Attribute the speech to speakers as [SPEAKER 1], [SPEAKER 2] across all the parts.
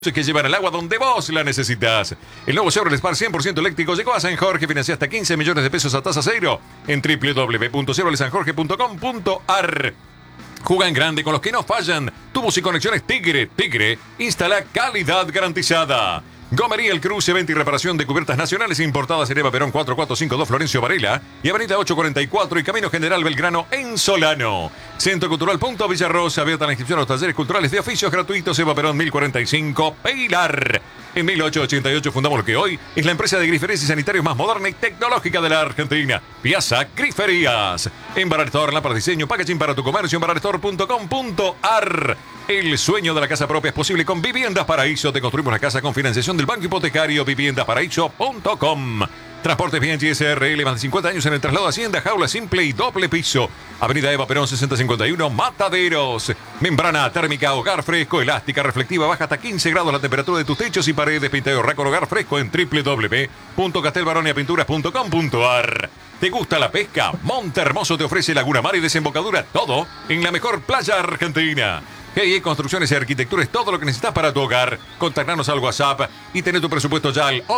[SPEAKER 1] que llevan el agua donde vos la necesitas. El nuevo Chevrolet Spark 100% eléctrico llegó a San Jorge, financia hasta 15 millones de pesos a tasa cero en www.chevroletsanjorge.com.ar. Juega en grande con los que no fallan. Tubos y conexiones Tigre. Tigre instala calidad garantizada. Gomería El Cruce, venta y reparación de cubiertas nacionales e importadas en Eva Perón 4452 Florencio Varela y Avenida 844 y Camino General Belgrano en Solano. Centro Cultural Punto Villarrosa, abierta la inscripción a los talleres culturales de oficios gratuitos Eva Perón 1045 Pilar. En 1888 fundamos lo que hoy es la empresa de griferías y sanitarios más moderna y tecnológica de la Argentina. Piazza Griferías. En Baralestor, lámparas diseño, packaging para tu comercio en baralestor.com.ar. El sueño de la casa propia es posible con Viviendas Paraíso. Te construimos la casa con financiación del Banco Hipotecario. Viviendasparaíso.com. Transportes Bianchi SRL, más de 50 años en el traslado de Hacienda, jaula simple y doble piso. Avenida Eva Perón 6051, Mataderos. Membrana térmica Hogar Fresco, elástica, reflectiva, baja hasta 15 grados la temperatura de tus techos y paredes. Pintado Racor Hogar Fresco en www.castelbaroniapinturas.com.ar. ¿Te gusta la pesca? Monte Hermoso te ofrece Laguna Mar y desembocadura, todo en la mejor playa argentina. GIE Construcciones y Arquitectura es todo lo que necesitas para tu hogar. Contactanos al WhatsApp y tener tu presupuesto ya al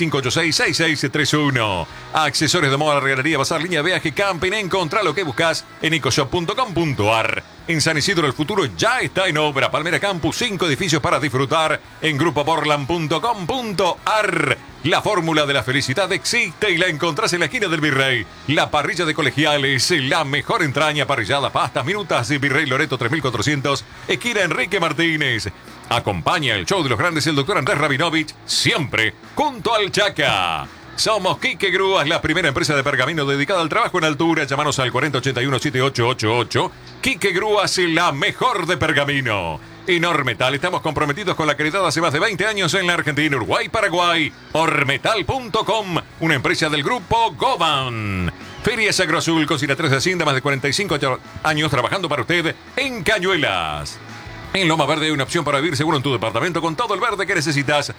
[SPEAKER 1] 1165866631. Accesorios de moda, regalería, bazar, línea de viaje, camping. Encontrá lo que buscas en ecoshop.com.ar. En San Isidro el futuro ya está en obra. Palmera Campus, 5 edificios para disfrutar en grupoportland.com.ar. La fórmula de la felicidad existe y la encontrás en la esquina del Virrey. La parrilla de Colegiales, la mejor entraña, parrillada, pastas, minutas de Virrey Loreto 3400, esquina Enrique Martínez. Acompaña el show de los grandes el doctor Andrés Rabinovich, siempre junto al Chaca. Somos Quique Grúas, la primera empresa de pergamino dedicada al trabajo en altura. Llámanos al 4081-7888. Quique Grúas, la mejor de pergamino. En Ormetal estamos comprometidos con la calidad hace más de 20 años en la Argentina, Uruguay, Paraguay. Ormetal.com, una empresa del grupo Goban. Ferias Agroazul, Cocina 3 de Hacienda, más de 45 años trabajando para usted en Cañuelas. En Loma Verde hay una opción para vivir seguro en tu departamento con todo el verde que necesitas.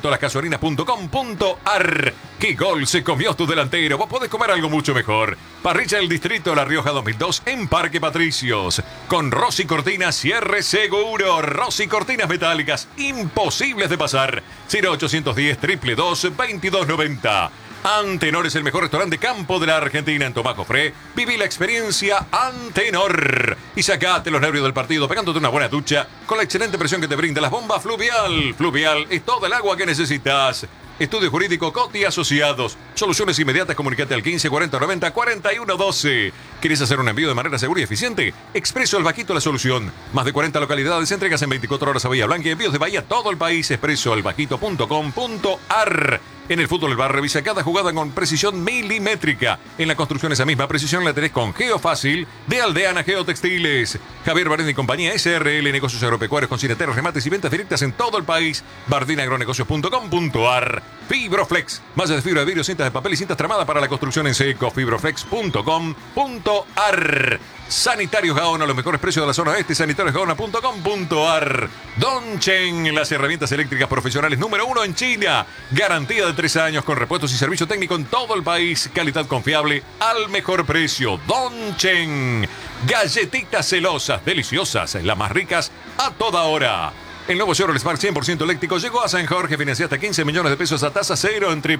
[SPEAKER 1] altolascasuarinas.com.ar. ¿Qué gol se comió tu delantero? Vos podés comer algo mucho mejor. Parrilla del Distrito La Rioja 2002 en Parque Patricios. Con Rossi Cortinas, cierre seguro. Rossi Cortinas metálicas, imposibles de pasar. 0810 222 2290. Antenor es el mejor restaurante de campo de la Argentina en Tomás Jofré. Viví la experiencia Antenor. Y sacate los nervios del partido pegándote una buena ducha con la excelente presión que te brinda las bombas Fluvial. Fluvial es todo el agua que necesitas. Estudio Jurídico Coti Asociados. Soluciones inmediatas, comunicate al 15 40 90 41 12. ¿Quieres hacer un envío de manera segura y eficiente? Expreso El Bajito la solución. Más de 40 localidades, entregas en 24 horas a Bahía Blanca y envíos de Bahía a todo el país. expresoelbajito.com.ar. En el fútbol del bar revisa cada jugada con precisión milimétrica. En la construcción esa misma precisión la tenés con Geofácil de Aldeana Geotextiles. Javier Barén y compañía SRL, negocios agropecuarios con cineteros, remates y ventas directas en todo el país. bardinagronegocios.com.ar. Fibroflex, mallas de fibra de vidrio, cintas de papel y cintas tramadas para la construcción en seco. Fibroflex.com.ar. Sanitarios Gaona, los mejores precios de la zona este. sanitariosgaona.com.ar. Donchen, las herramientas eléctricas profesionales número 1 en China. Garantía de 3 años con repuestos y servicio técnico en todo el país. Calidad confiable al mejor precio. Donchen. Galletitas celosas, deliciosas, las más ricas a toda hora. El nuevo Chevrolet Spark 100% eléctrico llegó a San Jorge, financia hasta 15 millones de pesos a tasa cero en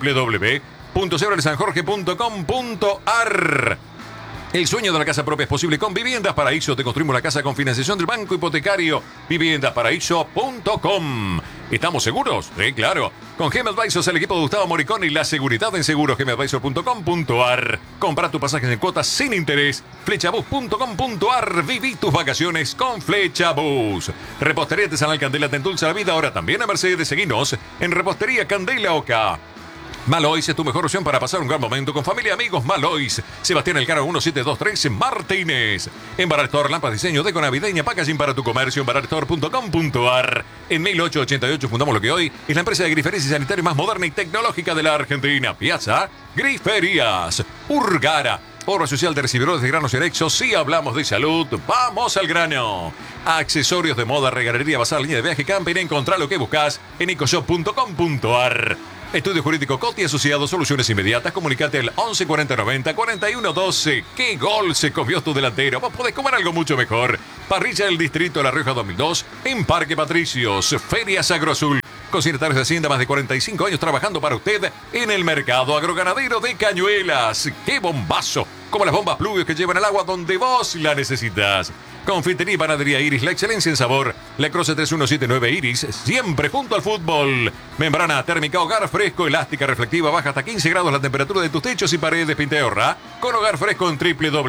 [SPEAKER 1] www.chevroletsanjorge.com.ar. El sueño de la casa propia es posible con Viviendas Paraíso. Te construimos la casa con financiación del Banco Hipotecario. Viviendasparaíso.com. ¿Estamos seguros? Sí, claro. Con GM Advisors, el equipo de Gustavo Moricón y la seguridad en seguros. gmadvisor.com.ar. Compra tus pasajes en cuotas sin interés. Flechabus.com.ar. Viví tus vacaciones con Flechabus. Repostería Artesanal Candela te endulza la vida. Ahora también a Mercedes. Seguinos en Repostería Candela Oca. Malois es tu mejor opción para pasar un gran momento con familia y amigos. Malois, Sebastián Elcano 1723 Martínez. En Baralestor, lámparas diseño, deco navideña, packaging para tu comercio en baralestor.com.ar. En 1888 fundamos lo que hoy es la empresa de griferías y sanitarios más moderna y tecnológica de la Argentina. Piazza Griferías. Urgara, obra social de recibidores de granos y anexos. Si hablamos de salud, vamos al grano. Accesorios de moda, regalería, bazar, línea de viaje, camping. Encontrá lo que buscas en ecoshop.com.ar. Estudio Jurídico Coti Asociado, soluciones inmediatas. Comunicate al 11 40 90 41 12. ¡Qué gol se comió tu delantero! Vos podés comer algo mucho mejor. Parrilla del Distrito de La Rioja 2002 en Parque Patricios. Ferias Agroazul. Consignatarios de Hacienda, más de 45 años trabajando para usted en el mercado agroganadero de Cañuelas. ¡Qué bombazo! Como las bombas pluvios que llevan el agua donde vos la necesitas. Confitería y Panadería Iris, la excelencia en sabor. La Croce 3179 Iris, siempre junto al fútbol. Membrana térmica, hogar fresco, elástica, reflectiva, baja hasta 15 grados la temperatura de tus techos y paredes. Pinteorra con hogar fresco en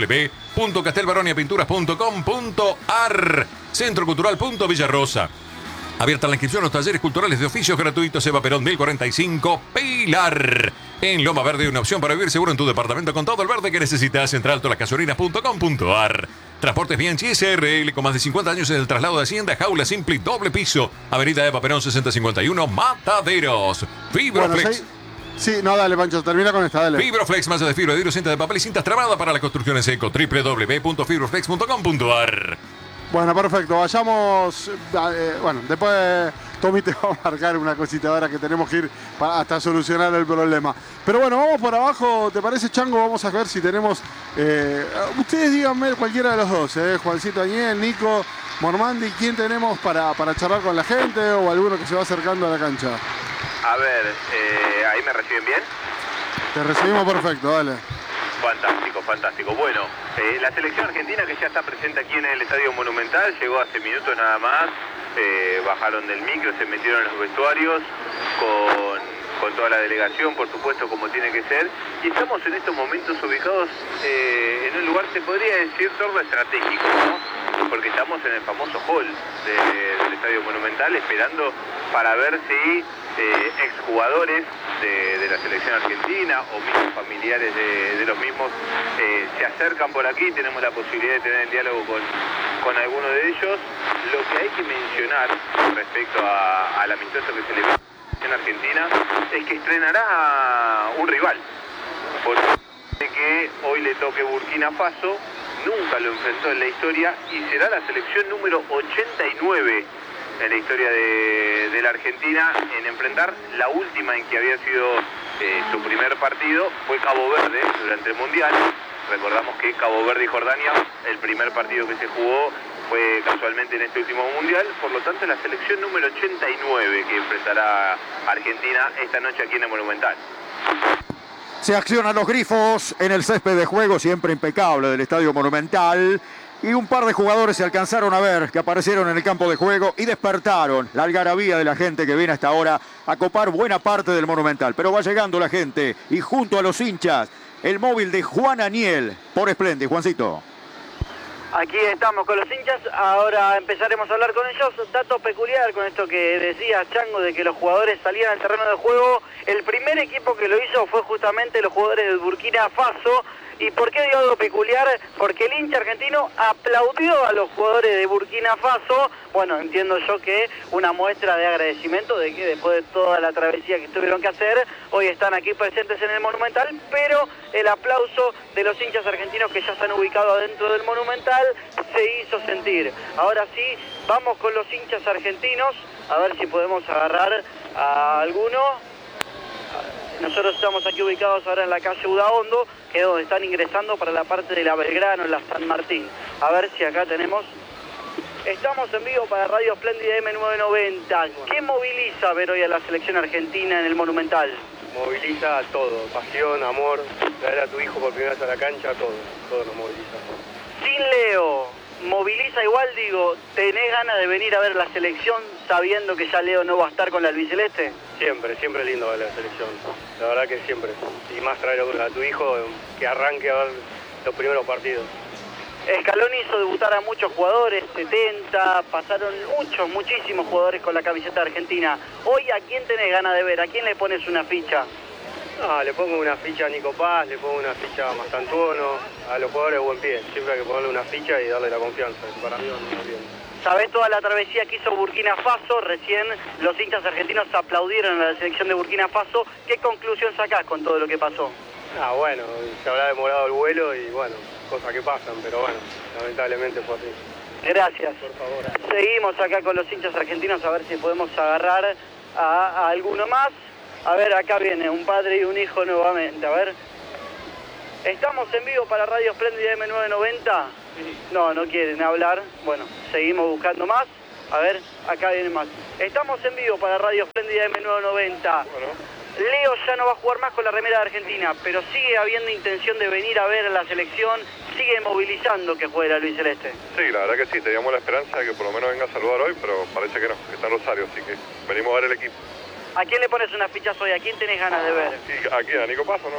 [SPEAKER 1] www.castelbaroniapinturas.com.ar. Centro Cultural Villarrosa. Abierta la inscripción a los talleres culturales de oficios gratuitos. Eva Perón 1045, Pilar. En Loma Verde, una opción para vivir seguro en tu departamento con todo el verde que necesitas. Centraltolasgasolinas.com.ar. Transportes Bianchi SRL, con más de 50 años en el traslado de Hacienda. Jaula Simple doble piso. Avenida Eva Perón 6051, Mataderos. Fibroflex.
[SPEAKER 2] Bueno, sí, no, dale, Pancho, termina con esta, dale.
[SPEAKER 1] Fibroflex, malla de fibra de vidrio, cinta de papel y cintas trabada para la construcción en seco. www.fibroflex.com.ar.
[SPEAKER 2] Bueno, perfecto. Vayamos. Bueno, después Tommy te va a marcar una cosita ahora que tenemos que ir hasta solucionar el problema. Pero bueno, vamos por abajo. ¿Te parece, Chango? Vamos a ver si tenemos. Ustedes díganme cualquiera de los dos, Juancito Añel, Nico, Mormandi. ¿Quién tenemos para charlar con la gente o alguno que se va acercando a la cancha?
[SPEAKER 3] A ver, ¿ahí me reciben bien?
[SPEAKER 2] Te recibimos perfecto, dale.
[SPEAKER 3] Fantástico, fantástico. Bueno, la selección argentina que ya está presente aquí en el Estadio Monumental, llegó hace minutos nada más, bajaron del micro, se metieron en los vestuarios con toda la delegación, por supuesto, como tiene que ser, y estamos en estos momentos ubicados en un lugar, se podría decir, torno estratégico, ¿no? Porque estamos en el famoso hall del Estadio Monumental, esperando para ver si exjugadores de la selección argentina o mismos familiares de los mismos se acercan por aquí. Tenemos la posibilidad de tener el diálogo con alguno de ellos. Lo que hay que mencionar respecto al amistoso que se le va en Argentina es que estrenará un rival, porque que hoy le toque Burkina Faso. Nunca lo enfrentó en la historia y será la selección número 89 en la historia de la Argentina en enfrentar la última en que había sido su primer partido. Fue Cabo Verde durante el Mundial. Recordamos que Cabo Verde y Jordania, el primer partido que se jugó fue casualmente en este último Mundial. Por lo tanto, es la selección número 89 que enfrentará a Argentina esta noche aquí en el Monumental.
[SPEAKER 4] Se accionan los grifos en el césped de juego, siempre impecable, del Estadio Monumental. Y un par de jugadores se alcanzaron a ver que aparecieron en el campo de juego y despertaron la algarabía de la gente que viene hasta ahora a copar buena parte del Monumental. Pero va llegando la gente y junto a los hinchas, el móvil de Juan Aniel por Splendid. Juancito.
[SPEAKER 5] Aquí estamos con los hinchas, ahora empezaremos a hablar con ellos. Dato peculiar con esto que decía Chango de que los jugadores salían al terreno de juego. El primer equipo que lo hizo fue justamente los jugadores de Burkina Faso. ¿Y por qué digo algo peculiar? Porque el hincha argentino aplaudió a los jugadores de Burkina Faso. Bueno, entiendo yo que una muestra de agradecimiento de que después de toda la travesía que tuvieron que hacer, hoy están aquí presentes en el Monumental, pero el aplauso de los hinchas argentinos que ya están ubicados adentro del Monumental se hizo sentir. Ahora sí, vamos con los hinchas argentinos, a ver si podemos agarrar a alguno. Nosotros estamos aquí ubicados ahora en la calle Udaondo, que es donde están ingresando para la parte de la Belgrano, en la San Martín. A ver si acá tenemos. Estamos en vivo para Radio Splendid M990. ¿Qué moviliza ver hoy a la selección argentina en el Monumental?
[SPEAKER 6] Moviliza todo, pasión, amor, traer a tu hijo por primera vez a la cancha, todo nos moviliza.
[SPEAKER 5] Sin Leo, moviliza igual, digo, ¿tenés ganas de venir a ver la selección sabiendo que ya Leo no va a estar con la albiceleste?
[SPEAKER 6] Siempre lindo ver la selección, la verdad que siempre. Y más traer a tu hijo que arranque a ver los primeros partidos.
[SPEAKER 5] Scaloni hizo debutar a muchos jugadores, 70, pasaron muchísimos jugadores con la camiseta argentina. Hoy, ¿a quién tenés ganas de ver? ¿A quién le pones una ficha?
[SPEAKER 6] No, le pongo una ficha a Nico Paz, le pongo una ficha a Mastantuono, a los jugadores de buen pie. Siempre hay que ponerle una ficha y darle la confianza. Para mí no bien.
[SPEAKER 5] ¿Sabés toda la travesía que hizo Burkina Faso? Recién los hinchas argentinos aplaudieron a la selección de Burkina Faso. ¿Qué conclusión sacás con todo lo que pasó?
[SPEAKER 6] Bueno, se habrá demorado el vuelo y bueno, cosas que pasan, pero bueno, lamentablemente fue así.
[SPEAKER 5] Gracias.
[SPEAKER 6] Por favor.
[SPEAKER 5] Seguimos acá con los hinchas argentinos a ver si podemos agarrar a alguno más. A ver, acá viene un padre y un hijo nuevamente. A ver. ¿Estamos en vivo para Radio Espléndida M990? No, no quieren hablar. Bueno, seguimos buscando más. A ver, acá viene más. Estamos en vivo para Radio Espléndida M990. Leo ya no va a jugar más con la remera de Argentina, pero sigue habiendo intención de venir a ver a la selección. Sigue movilizando que juegue la Luis Celeste.
[SPEAKER 7] Sí, la verdad que sí. Teníamos la esperanza de que por lo menos venga a saludar hoy, pero parece que no, que está en Rosario, así que venimos a ver el equipo.
[SPEAKER 5] ¿A quién le pones unas fichas hoy? ¿A quién tenés ganas de ver?
[SPEAKER 7] Sí, aquí a Nico Paso, ¿no?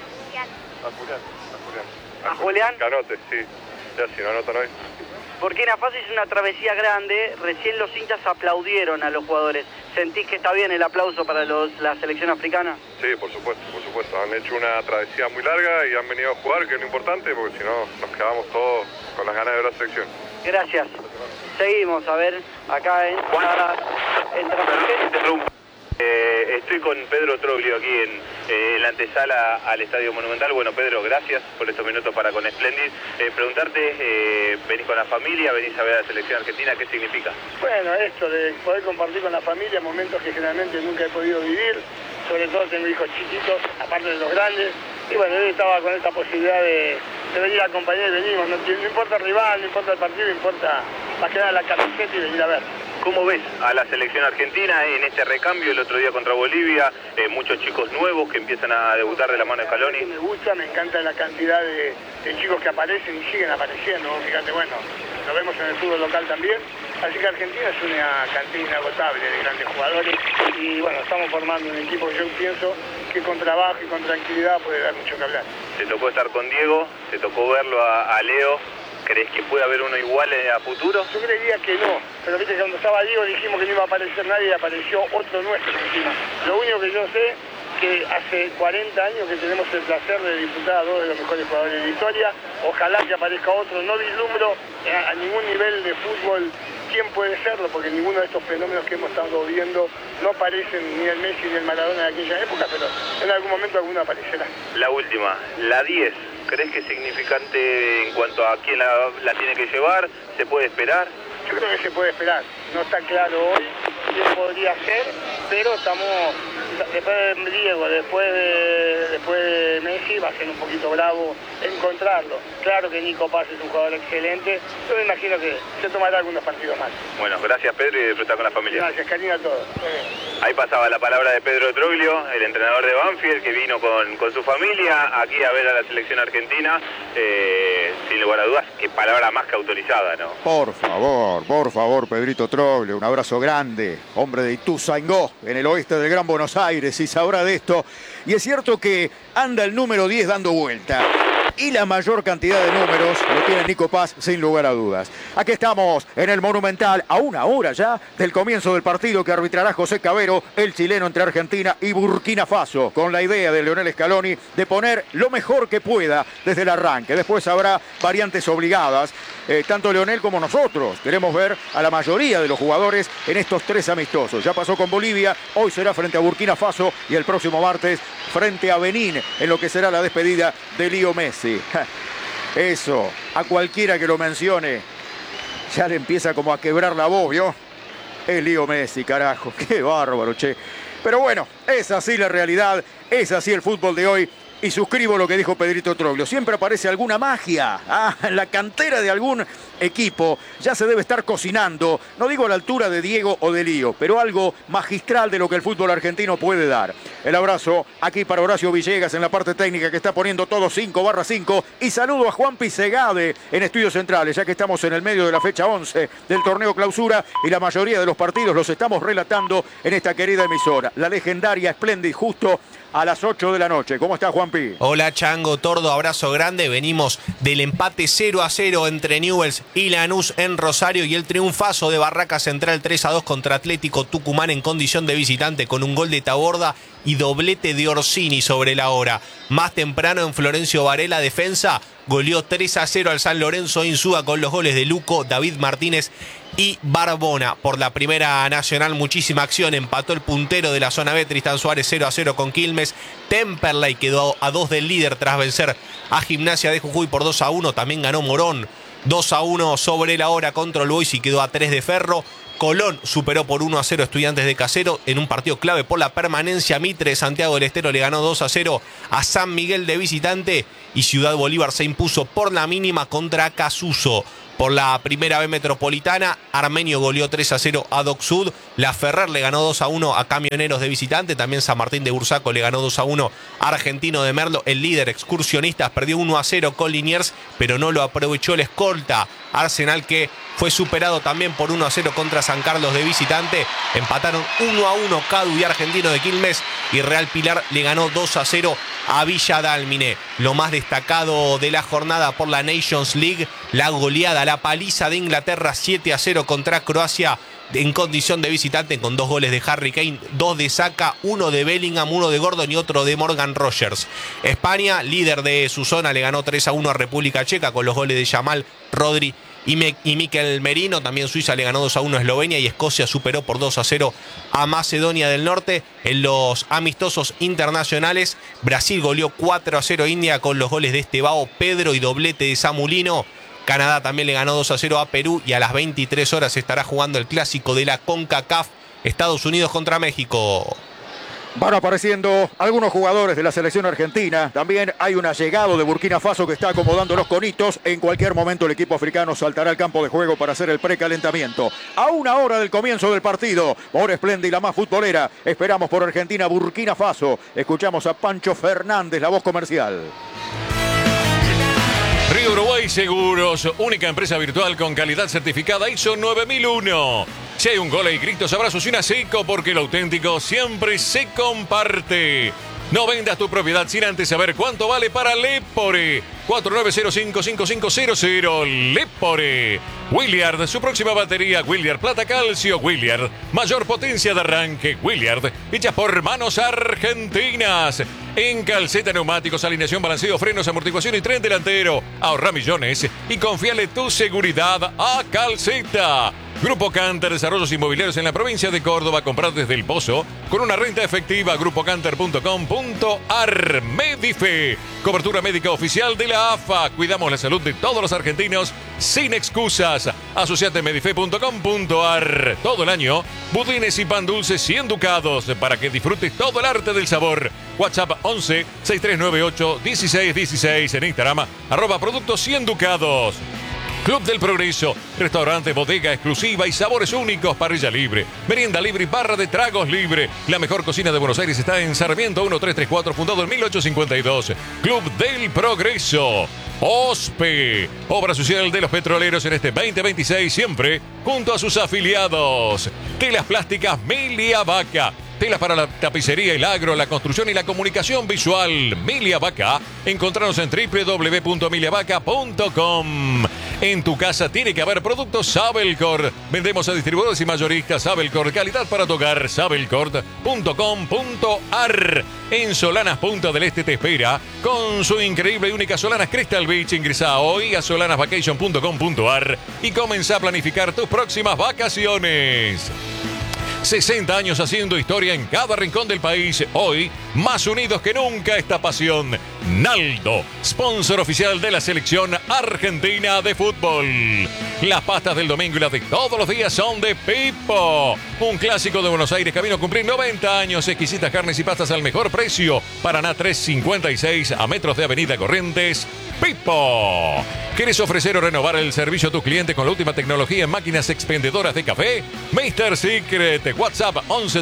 [SPEAKER 7] A Julián. Canote, sí. Ya si no anotan hoy.
[SPEAKER 5] Burkina Faso hizo una travesía grande, recién los hinchas aplaudieron a los jugadores. ¿Sentís que está bien el aplauso para la selección africana?
[SPEAKER 7] Sí, por supuesto, por supuesto. Han hecho una travesía muy larga y han venido a jugar, que es lo importante, porque si no nos quedamos todos con las ganas de ver la selección.
[SPEAKER 5] Gracias. Seguimos, a ver, acá entra
[SPEAKER 3] estoy con Pedro Troglio aquí en la antesala al Estadio Monumental. Bueno, Pedro, gracias por estos minutos para con Splendid. Preguntarte, venís con la familia, venís a ver a la selección argentina, ¿qué significa?
[SPEAKER 6] Bueno, esto de poder compartir con la familia momentos que generalmente nunca he podido vivir, sobre todo tengo hijos chiquitos, aparte de los grandes, y bueno, hoy estaba con esta posibilidad de venir a acompañar y venimos, no importa el rival, no importa el partido, importa más que nada la camiseta y venir a ver.
[SPEAKER 3] ¿Cómo ves a la selección argentina en este recambio el otro día contra Bolivia? Muchos chicos nuevos que empiezan a debutar de la mano de Scaloni.
[SPEAKER 6] Me gusta, me encanta la cantidad de chicos que aparecen y siguen apareciendo. Fíjate, bueno, lo vemos en el fútbol local también. Así que Argentina es una cantina inagotable de grandes jugadores. Y bueno, estamos formando un equipo que yo pienso que con trabajo y con tranquilidad puede dar mucho que hablar.
[SPEAKER 3] Te tocó estar con Diego, te tocó verlo a Leo. ¿Crees que puede haber uno igual a futuro?
[SPEAKER 6] Yo creería que no, pero viste que cuando estaba Diego dijimos que no iba a aparecer nadie y apareció otro nuestro encima. Lo único que yo sé que hace 40 años que tenemos el placer de disfrutar a dos de los mejores jugadores de la historia. Ojalá que aparezca otro, no vislumbro a ningún nivel de fútbol quién puede serlo, porque ninguno de estos fenómenos que hemos estado viendo no aparecen ni el Messi ni el Maradona de aquella época, pero en algún momento alguno aparecerá.
[SPEAKER 3] La última, la 10. ¿Crees que es significante en cuanto a quién la tiene que llevar? ¿Se puede esperar?
[SPEAKER 6] Yo creo que se puede esperar. No está claro hoy quién podría ser, pero estamos, después de Diego, después de Messi, va a ser un poquito bravo encontrarlo. Claro que Nico Paz es un jugador excelente, yo me imagino que se tomará algunos partidos más.
[SPEAKER 3] Bueno, gracias Pedro y disfrutar con la familia.
[SPEAKER 6] Gracias, cariño a todos.
[SPEAKER 3] Ahí pasaba la palabra de Pedro Troglio, el entrenador de Banfield, que vino con su familia aquí a ver a la selección argentina. Sin lugar a dudas, qué palabra más que autorizada, ¿no?
[SPEAKER 4] Por favor, Pedrito Troglio, un abrazo grande, hombre de Ituzaingó, en el oeste del Gran Buenos Aires, y sabrá de esto. Y es cierto que anda el número 10 dando vuelta. Y la mayor cantidad de números lo tiene Nico Paz, sin lugar a dudas. Aquí estamos en el Monumental, a una hora ya del comienzo del partido que arbitrará José Cabero, el chileno, entre Argentina y Burkina Faso, con la idea de Lionel Scaloni de poner lo mejor que pueda desde el arranque. Después habrá variantes obligadas. Tanto Lionel como nosotros queremos ver a la mayoría de los jugadores en estos tres amistosos. Ya pasó con Bolivia, hoy será frente a Burkina Faso y el próximo martes frente a Benín en lo que será la despedida de Leo Messi. Eso, a cualquiera que lo mencione, ya le empieza como a quebrar la voz, ¿vio? Es Leo Messi, carajo, qué bárbaro, che. Pero bueno, es así la realidad, es así el fútbol de hoy. Y suscribo lo que dijo Pedrito Troglio. Siempre aparece alguna magia en la cantera de algún equipo. Ya se debe estar cocinando. No digo a la altura de Diego o de Lío, pero algo magistral de lo que el fútbol argentino puede dar. El abrazo aquí para Horacio Villegas en la parte técnica que está poniendo todo 5/5. Y saludo a Juan Pisegade en Estudios Centrales, ya que estamos en el medio de la fecha 11 del torneo clausura y la mayoría de los partidos los estamos relatando en esta querida emisora. La legendaria Splendid, justo a las 8 de la noche. ¿Cómo está, Juanpi?
[SPEAKER 8] Hola, Chango, Tordo, abrazo grande. Venimos del empate 0-0 entre Newell's y Lanús en Rosario y el triunfazo de Barraca Central 3-2 contra Atlético Tucumán en condición de visitante con un gol de Taborda y doblete de Orsini sobre la hora. Más temprano en Florencio Varela, defensa, goleó 3-0 al San Lorenzo Insúa con los goles de Luco, David Martínez y Barbona. Por la Primera Nacional, muchísima acción. Empató el puntero de la zona B, Tristan Suárez, 0-0 con Quilmes. Temperley quedó a 2 del líder tras vencer a Gimnasia de Jujuy por 2-1. También ganó Morón 2-1 sobre la hora contra el Boys y quedó a 3 de Ferro. Colón superó por 1-0 a Estudiantes de Casero en un partido clave por la permanencia. Mitre de Santiago del Estero le ganó 2-0 a San Miguel de visitante y Ciudad Bolívar se impuso por la mínima contra Acasuso. Por la primera B metropolitana, Armenio goleó 3-0 a Doc Sud. La Ferrer le ganó 2-1 a Camioneros de visitante. También San Martín de Bursaco le ganó 2-1 a Argentino de Merlo. El líder Excursionistas perdió 1-0 con Liniers, pero no lo aprovechó el escolta. Arsenal, que fue superado también por 1-0 contra San Carlos de visitante. Empataron 1-1 Cadu y Argentino de Quilmes. Y Real Pilar le ganó 2-0 a Villa Dálmine. Lo más destacado de la jornada por la Nations League, la goleada, la paliza de Inglaterra 7-0 contra Croacia en condición de visitante, con 2 goles de Harry Kane, 2 de Saka, 1 de Bellingham, 1 de Gordon y otro de Morgan Rogers. España, líder de su zona, le ganó 3-1 a República Checa con los goles de Yamal, Rodri y Mikel Merino. También Suiza le ganó 2-1 a Eslovenia y Escocia superó por 2-0 a Macedonia del Norte. En los amistosos internacionales, Brasil goleó 4-0 a India con los goles de Estevao, Pedro y doblete de Samulino. Canadá también le ganó 2-0 a Perú y a las 23 horas estará jugando el clásico de la CONCACAF, Estados Unidos contra México.
[SPEAKER 4] Van apareciendo algunos jugadores de la selección argentina. También hay un allegado de Burkina Faso que está acomodando los conitos. En cualquier momento el equipo africano saltará al campo de juego para hacer el precalentamiento. A una hora del comienzo del partido, por Splendid, la más futbolera, esperamos por Argentina, Burkina Faso. Escuchamos a Pancho Fernández, la voz comercial.
[SPEAKER 1] Río Uruguay Seguros, única empresa virtual con calidad certificada ISO 9001. Si hay un gol y gritos, abrazos y una seco, porque lo auténtico siempre se comparte. No vendas tu propiedad sin antes saber cuánto vale para Lepore. 4905-5500 Lepore. Williard, su próxima batería, Williard Plata Calcio, Williard, mayor potencia de arranque, Williard, hecha por manos argentinas. En calceta, neumáticos, alineación, balanceo, frenos, amortiguación y tren delantero. Ahorra millones y confíale tu seguridad a Calceta. Grupo Canter, desarrollos inmobiliarios en la provincia de Córdoba. Comprar desde El Pozo con una renta efectiva. grupocanter.com.ar. Medife, cobertura médica oficial de la AFA. Cuidamos la salud de todos los argentinos sin excusas. Asociate medife.com.ar. Todo el año, budines y pan dulce 100 ducados para que disfrutes todo el arte del sabor. WhatsApp 11 6398 1616. En Instagram, @productos 100 ducados. Club del Progreso, restaurante, bodega exclusiva y sabores únicos, parrilla libre, merienda libre y barra de tragos libre. La mejor cocina de Buenos Aires está en Sarmiento 1334, fundado en 1852. Club del Progreso. OSPE, obra social de los petroleros en este 2026, siempre junto a sus afiliados. Telas plásticas Milia Vaca. Telas para la tapicería, el agro, la construcción y la comunicación visual. Milia Vaca. Encontrarnos en www.miliavaca.com. En tu casa tiene que haber productos Sabelcor. Vendemos a distribuidores y mayoristas Sabelcor. Calidad para tu hogar. Sabelcor.com.ar. En Solanas Punta del Este te espera con su increíble y única Solanas Crystal Beach. Ingresa hoy a solanasvacation.com.ar y comienza a planificar tus próximas vacaciones. 60 años haciendo historia en cada rincón del país. Hoy, más unidos que nunca, esta pasión. Naldo, sponsor oficial de la selección argentina de fútbol. Las pastas del domingo y las de todos los días son de Pipo. Un clásico de Buenos Aires, camino a cumplir 90 años. Exquisitas carnes y pastas al mejor precio. Paraná 356, a metros de Avenida Corrientes. Pipo. ¿Quieres ofrecer o renovar el servicio a tus clientes con la última tecnología en máquinas expendedoras de café? Mr. Secret. WhatsApp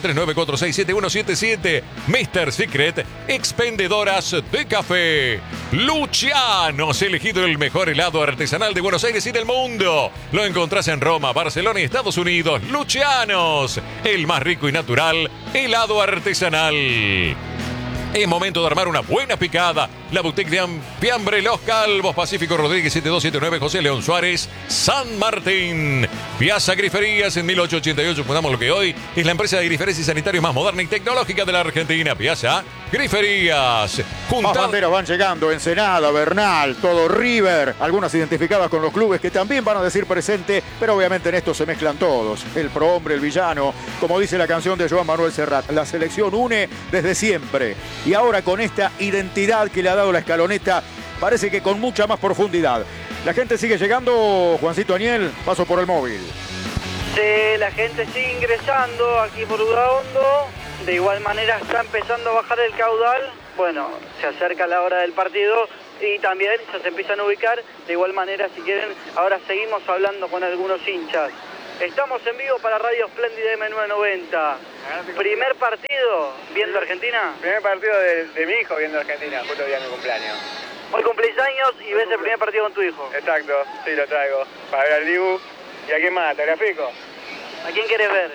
[SPEAKER 1] 1139467177. Mr. Secret, expendedoras de café. Lucianos, elegido el mejor helado artesanal de Buenos Aires y del mundo. Lo encontrás en Roma, Barcelona y Estados Unidos. Lucianos, el más rico y natural helado artesanal. Es momento de armar una buena picada. La boutique de Fiambre Los Calvos, Pacífico Rodríguez 7279, José León Suárez, San Martín. Piazza Griferías en 1888. Fundamos lo que hoy es la empresa de griferías y sanitarios más moderna y tecnológica de la Argentina. Piazza Griferías.
[SPEAKER 4] Más banderas van llegando. Ensenada, Bernal, todo River. Algunas identificadas con los clubes que también van a decir presente, pero obviamente en esto se mezclan todos. El prohombre, el villano. Como dice la canción de Joan Manuel Serrat, la selección une desde siempre. Y ahora con esta identidad que le ha dado la escaloneta, parece que con mucha más profundidad. La gente sigue llegando. Juancito Aniel, paso por el móvil.
[SPEAKER 5] Sí, la gente sigue ingresando aquí por Udaondo. De igual manera está empezando a bajar el caudal. Bueno, se acerca la hora del partido y también ya se empiezan a ubicar. De igual manera, si quieren, ahora seguimos hablando con algunos hinchas. Estamos en vivo para Radio Espléndida M990. ¿Primer partido viendo Argentina?
[SPEAKER 6] Primer partido de mi hijo viendo Argentina, justo el día de mi cumpleaños.
[SPEAKER 5] Hoy cumplís años y ves el primer partido con tu hijo.
[SPEAKER 6] Exacto, sí, lo traigo. Para ver al Dibu. ¿Y a quién más? ¿Te grafico?
[SPEAKER 5] ¿A quién querés ver?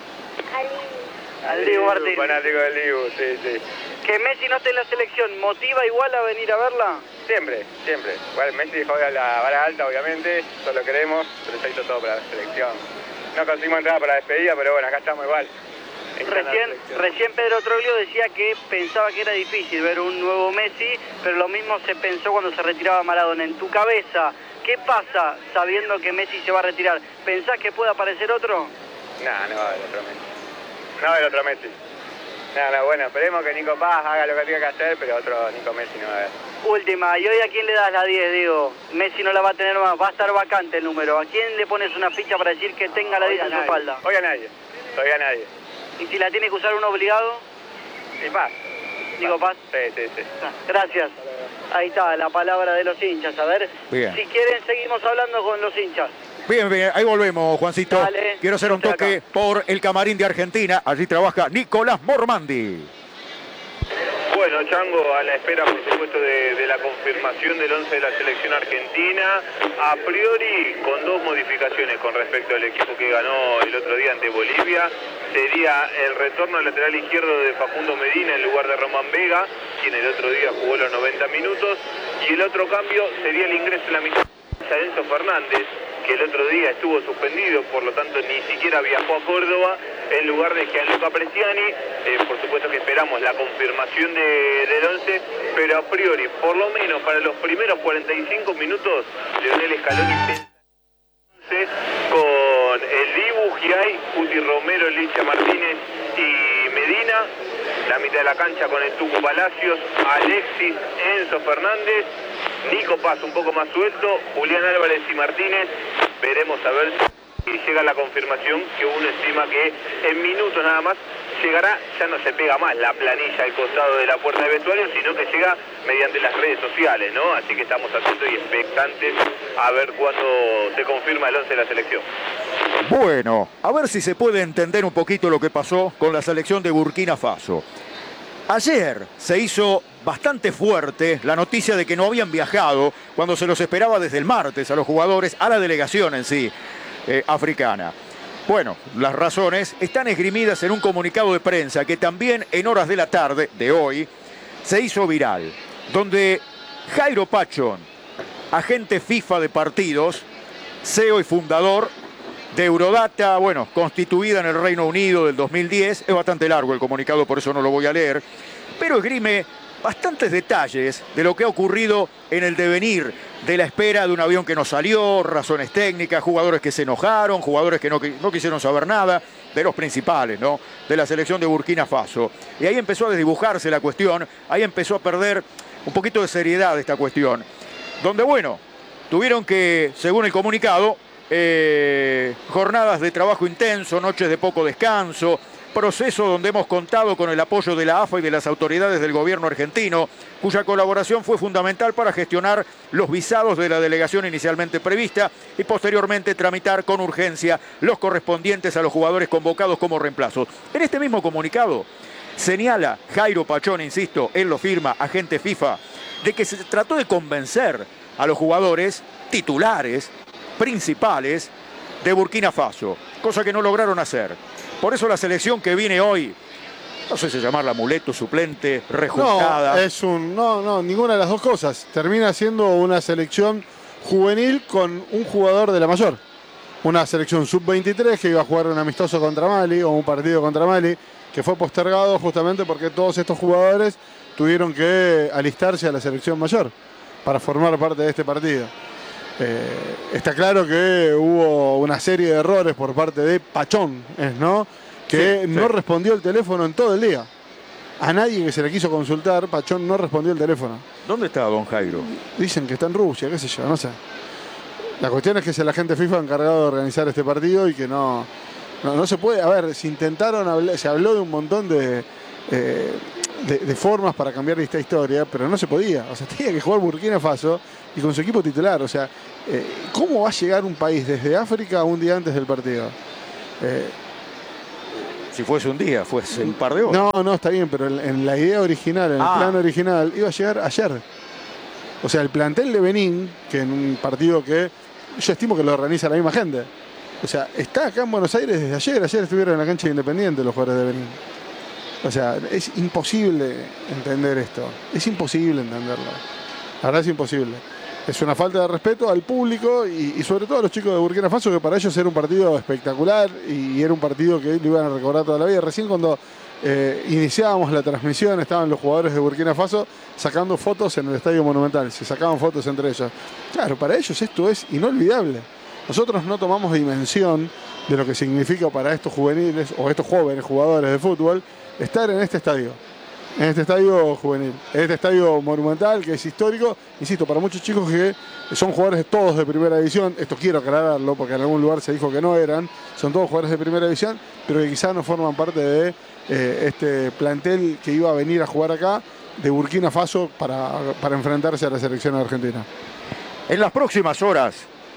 [SPEAKER 5] Al Dibu Martínez.
[SPEAKER 6] Fanático del Dibu, sí, sí.
[SPEAKER 5] Que Messi no esté en la selección, ¿motiva igual a venir a verla?
[SPEAKER 6] Siempre, siempre. Igual Messi juega la vara alta, obviamente, eso lo queremos, pero se hizo todo para la selección. No conseguimos entrar para la despedida, pero bueno, acá estamos igual.
[SPEAKER 5] Recién Pedro Troglio decía que pensaba que era difícil ver un nuevo Messi, pero lo mismo se pensó cuando se retiraba Maradona. En tu cabeza, ¿qué pasa sabiendo que Messi se va a retirar? ¿Pensás que puede aparecer otro?
[SPEAKER 6] No va a haber otro Messi. No va a haber otro Messi. No, bueno, esperemos que Nico Paz haga lo que tenga que hacer, pero otro Nico Messi no va a haber.
[SPEAKER 5] Última, ¿y hoy a quién le das la 10, digo? Messi no la va a tener más, va a estar vacante el número. ¿A quién le pones una ficha para decir que tenga la 10 en su espalda?
[SPEAKER 6] Hoy a nadie, todavía a nadie.
[SPEAKER 5] ¿Y si la tiene que usar un obligado?
[SPEAKER 6] Y Paz.
[SPEAKER 5] Digo Paz.
[SPEAKER 6] Sí.
[SPEAKER 5] Gracias. Ahí está, la palabra de los hinchas. A ver,
[SPEAKER 4] bien.
[SPEAKER 5] Si quieren seguimos hablando con los hinchas.
[SPEAKER 4] Bien, ahí volvemos, Juancito.
[SPEAKER 5] Dale,
[SPEAKER 4] quiero hacer un toque
[SPEAKER 5] acá
[SPEAKER 4] por el camarín de Argentina. Allí trabaja Nicolás Mormandi.
[SPEAKER 3] Bueno, Chango, a la espera, por supuesto, de la confirmación del 11 de la selección argentina, a priori con dos modificaciones con respecto al equipo que ganó el otro día ante Bolivia. Sería el retorno al lateral izquierdo de Facundo Medina en lugar de Román Vega, quien el otro día jugó los 90 minutos, y el otro cambio sería el ingreso en la mitad de Enzo Fernández, que el otro día estuvo suspendido, por lo tanto ni siquiera viajó a Córdoba, en lugar de Gianluca Prestiani. Por supuesto que esperamos la confirmación del 11, pero a priori, por lo menos para los primeros 45 minutos, Leonel Scaloni con el Dibu, Giai, Cuti Romero, Licha Martínez y Medina. La mitad de la cancha con el Tucu Palacios, Alexis, Enzo Fernández, Nico Paz un poco más suelto, Julián Álvarez y Martínez. Veremos a ver si llega la confirmación, que uno estima que en minutos nada más llegará. Ya no se pega más la planilla al costado de la puerta de vestuario, sino que llega mediante las redes sociales, ¿no? Así que estamos atentos y expectantes a ver cuándo se confirma el 11 de la selección.
[SPEAKER 4] Bueno, a ver si se puede entender un poquito lo que pasó con la selección de Burkina Faso. Ayer se hizo bastante fuerte la noticia de que no habían viajado cuando se los esperaba desde el martes a los jugadores, a la delegación en sí, africana. Bueno, las razones están esgrimidas en un comunicado de prensa que también en horas de la tarde de hoy se hizo viral, donde Jairo Pachón, agente FIFA de partidos, CEO y fundador de Eurodata, bueno, constituida en el Reino Unido del 2010, es bastante largo el comunicado, por eso no lo voy a leer, pero esgrime bastantes detalles de lo que ha ocurrido en el devenir de la espera de un avión que no salió, razones técnicas, jugadores que se enojaron, jugadores que no quisieron saber nada, de los principales, ¿no?, de la selección de Burkina Faso. Y ahí empezó a desdibujarse la cuestión, ahí empezó a perder un poquito de seriedad esta cuestión, donde, bueno, tuvieron que, según el comunicado, jornadas de trabajo intenso, noches de poco descanso, proceso donde hemos contado con el apoyo de la AFA y de las autoridades del gobierno argentino, cuya colaboración fue fundamental para gestionar los visados de la delegación inicialmente prevista y posteriormente tramitar con urgencia los correspondientes a los jugadores convocados como reemplazos. En este mismo comunicado señala Jairo Pachón, insisto, él lo firma, agente FIFA, de que se trató de convencer a los jugadores titulares, principales de Burkina Faso, cosa que no lograron hacer. Por eso la selección que viene hoy, no sé si llamarla amuleto, suplente, rejuntada.
[SPEAKER 2] No, ninguna de las dos cosas. Termina siendo una selección juvenil con un jugador de la mayor. Una selección sub-23 que iba a jugar un amistoso contra Mali o un partido contra Mali, que fue postergado justamente porque todos estos jugadores tuvieron que alistarse a la selección mayor para formar parte de este partido. Está claro que hubo una serie de errores por parte de Pachón, ¿no? Que no respondió el teléfono en todo el día. A nadie que se le quiso consultar, Pachón no respondió el teléfono.
[SPEAKER 4] ¿Dónde está don Jairo?
[SPEAKER 2] Dicen que está en Rusia, qué sé yo, no sé. La cuestión es que es el agente FIFA encargado de organizar este partido y que no se puede. A ver, se habló de un montón de formas para cambiar esta historia, pero no se podía. O sea, tenía que jugar Burkina Faso y con su equipo titular. O sea, ¿cómo va a llegar un país desde África un día antes del partido?
[SPEAKER 4] Si fuese un día, fuese un par de horas.
[SPEAKER 2] No, está bien, pero en la idea original, en el plan original, iba a llegar ayer. O sea, el plantel de Benín, que en un partido que yo estimo que lo organiza la misma gente. O sea, está acá en Buenos Aires desde ayer. Ayer estuvieron en la cancha de Independiente los jugadores de Benín. O sea, es imposible entender esto. Es imposible entenderlo. La verdad es imposible. Es una falta de respeto al público y sobre todo a los chicos de Burkina Faso, que para ellos era un partido espectacular y era un partido que lo iban a recordar toda la vida. Recién cuando iniciábamos la transmisión estaban los jugadores de Burkina Faso sacando fotos en el Estadio Monumental. Se sacaban fotos entre ellos. Claro, para ellos esto es inolvidable. Nosotros no tomamos dimensión de lo que significa para estos juveniles o estos jóvenes jugadores de fútbol estar en este estadio juvenil, en este estadio monumental que es histórico, insisto, para muchos chicos que son jugadores todos de primera división. Esto quiero aclararlo porque en algún lugar se dijo que no eran, son todos jugadores de primera división, pero que quizás no forman parte de este plantel que iba a venir a jugar acá de Burkina Faso para enfrentarse a la selección argentina.
[SPEAKER 4] En las próximas horas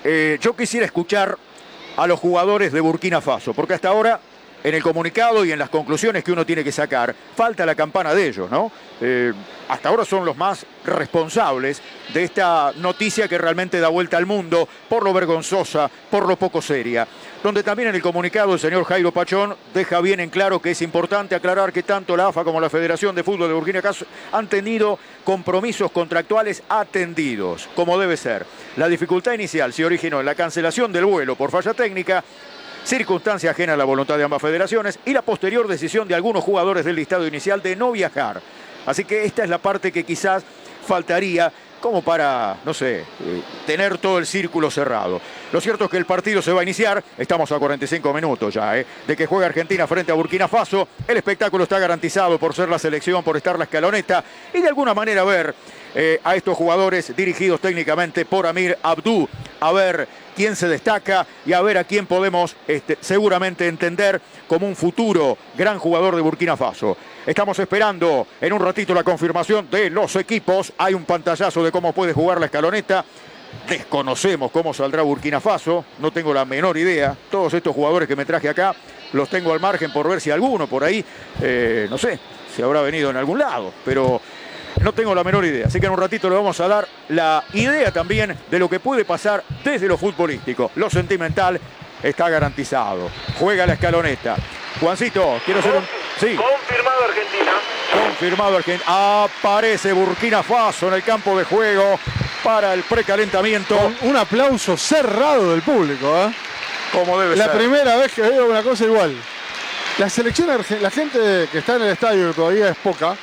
[SPEAKER 4] yo quisiera escuchar a los jugadores de Burkina Faso, porque hasta ahora en el comunicado y en las conclusiones que uno tiene que sacar, falta la campana de ellos, ¿no? Hasta ahora son los más responsables de esta noticia que realmente da vuelta al mundo por lo vergonzosa, por lo poco seria. Donde también en el comunicado el señor Jairo Pachón deja bien en claro que es importante aclarar que tanto la AFA como la Federación de Fútbol de Burkina Faso han tenido compromisos contractuales atendidos, como debe ser. La dificultad inicial se originó en la cancelación del vuelo por falla técnica, circunstancia ajena a la voluntad de ambas federaciones, y la posterior decisión de algunos jugadores del listado inicial de no viajar. Así que esta es la parte que quizás faltaría como para, no sé, tener todo el círculo cerrado. Lo cierto es que el partido se va a iniciar, estamos a 45 minutos ya, de que juega Argentina frente a Burkina Faso. El espectáculo está garantizado por ser la selección, por estar la escaloneta y de alguna manera ver a estos jugadores dirigidos técnicamente por Amir Abdou, a ver quién se destaca y a ver a quién podemos seguramente entender como un futuro gran jugador de Burkina Faso. Estamos esperando en un ratito la confirmación de los equipos. Hay un pantallazo de cómo puede jugar la escaloneta. Desconocemos cómo saldrá Burkina Faso, no tengo la menor idea. Todos estos jugadores que me traje acá los tengo al margen por ver si alguno por ahí, no sé, si habrá venido en algún lado, pero no tengo la menor idea. Así que en un ratito le vamos a dar la idea también de lo que puede pasar desde lo futbolístico. Lo sentimental está garantizado. Juega la escaloneta. Juancito, quiero hacer un... Sí.
[SPEAKER 3] Confirmado Argentina.
[SPEAKER 4] Confirmado Argentina. Aparece Burkina Faso en el campo de juego para el precalentamiento.
[SPEAKER 2] Con un aplauso cerrado del público,
[SPEAKER 4] Como debe ser.
[SPEAKER 2] La primera vez que veo una cosa igual. La selección la gente que está en el estadio, que todavía es poca,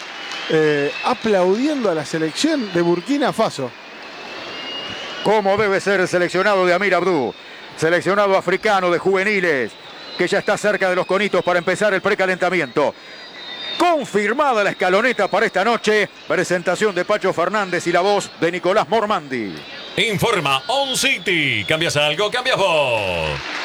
[SPEAKER 2] aplaudiendo a la selección de Burkina Faso.
[SPEAKER 4] Como debe ser el seleccionado de Amir Abdou, seleccionado africano de juveniles, que ya está cerca de los conitos para empezar el precalentamiento. Confirmada la escaloneta para esta noche, presentación de Pacho Fernández y la voz de Nicolás Mormandi.
[SPEAKER 1] Informa On City. ¿Cambias algo? ¿Cambias vos?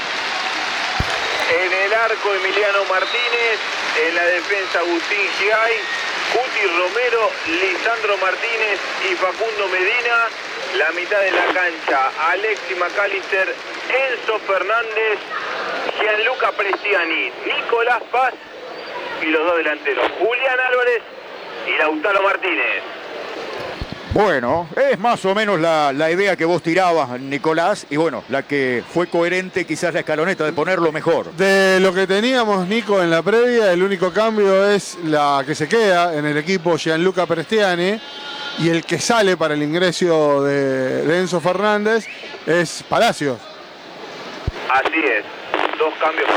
[SPEAKER 3] En el arco Emiliano Martínez, en la defensa Agustín Giay, Cuti Romero, Lisandro Martínez y Facundo Medina. La mitad de la cancha, Alexi McAllister, Enzo Fernández, Gianluca Prestiani, Nicolás Paz y los dos delanteros, Julián Álvarez y Lautaro Martínez.
[SPEAKER 4] Bueno, es más o menos la idea que vos tirabas, Nicolás, y bueno, la que fue coherente quizás la escaloneta de ponerlo mejor.
[SPEAKER 2] De lo que teníamos, Nico, en la previa, el único cambio es la que se queda en el equipo Gianluca Prestiani, y el que sale para el ingreso de Enzo Fernández es Palacios.
[SPEAKER 3] Así es, dos cambios.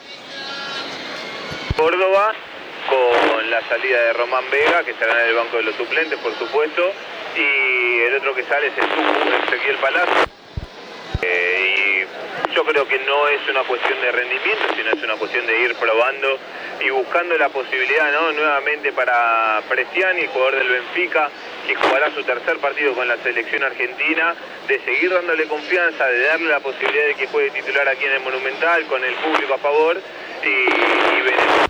[SPEAKER 3] Córdoba con la salida de Román Vega, que estará en el banco de los suplentes, por supuesto, y el otro que sale es el Tucu, Ezequiel Palacios. Y yo creo que no es una cuestión de rendimiento, sino es una cuestión de ir probando y buscando la posibilidad, ¿no? Nuevamente para Prestiani, el jugador del Benfica, que jugará su tercer partido con la selección argentina, de seguir dándole confianza, de darle la posibilidad de que juegue titular aquí en el Monumental, con el público a favor, y veremos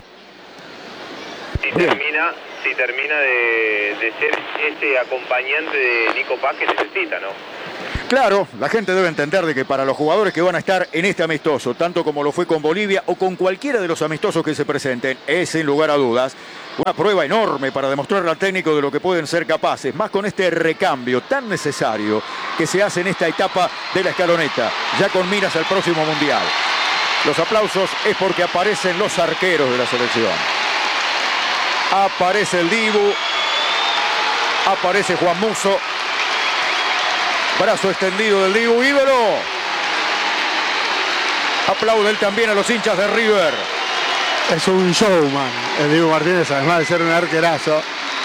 [SPEAKER 3] si termina de ser ese acompañante de Nico Paz que necesita, ¿no?
[SPEAKER 4] Claro, la gente debe entender de que para los jugadores que van a estar en este amistoso, tanto como lo fue con Bolivia o con cualquiera de los amistosos que se presenten, es sin lugar a dudas una prueba enorme para demostrarle al técnico de lo que pueden ser capaces, más con este recambio tan necesario que se hace en esta etapa de la escaloneta, ya con miras al próximo Mundial. Los aplausos es porque aparecen los arqueros de la selección. Aparece el Dibu, aparece Juan Musso, brazo extendido del Dibu, ídolo. Aplauden también a los hinchas de River.
[SPEAKER 2] Es un showman el Dibu Martínez, además de ser un arquerazo.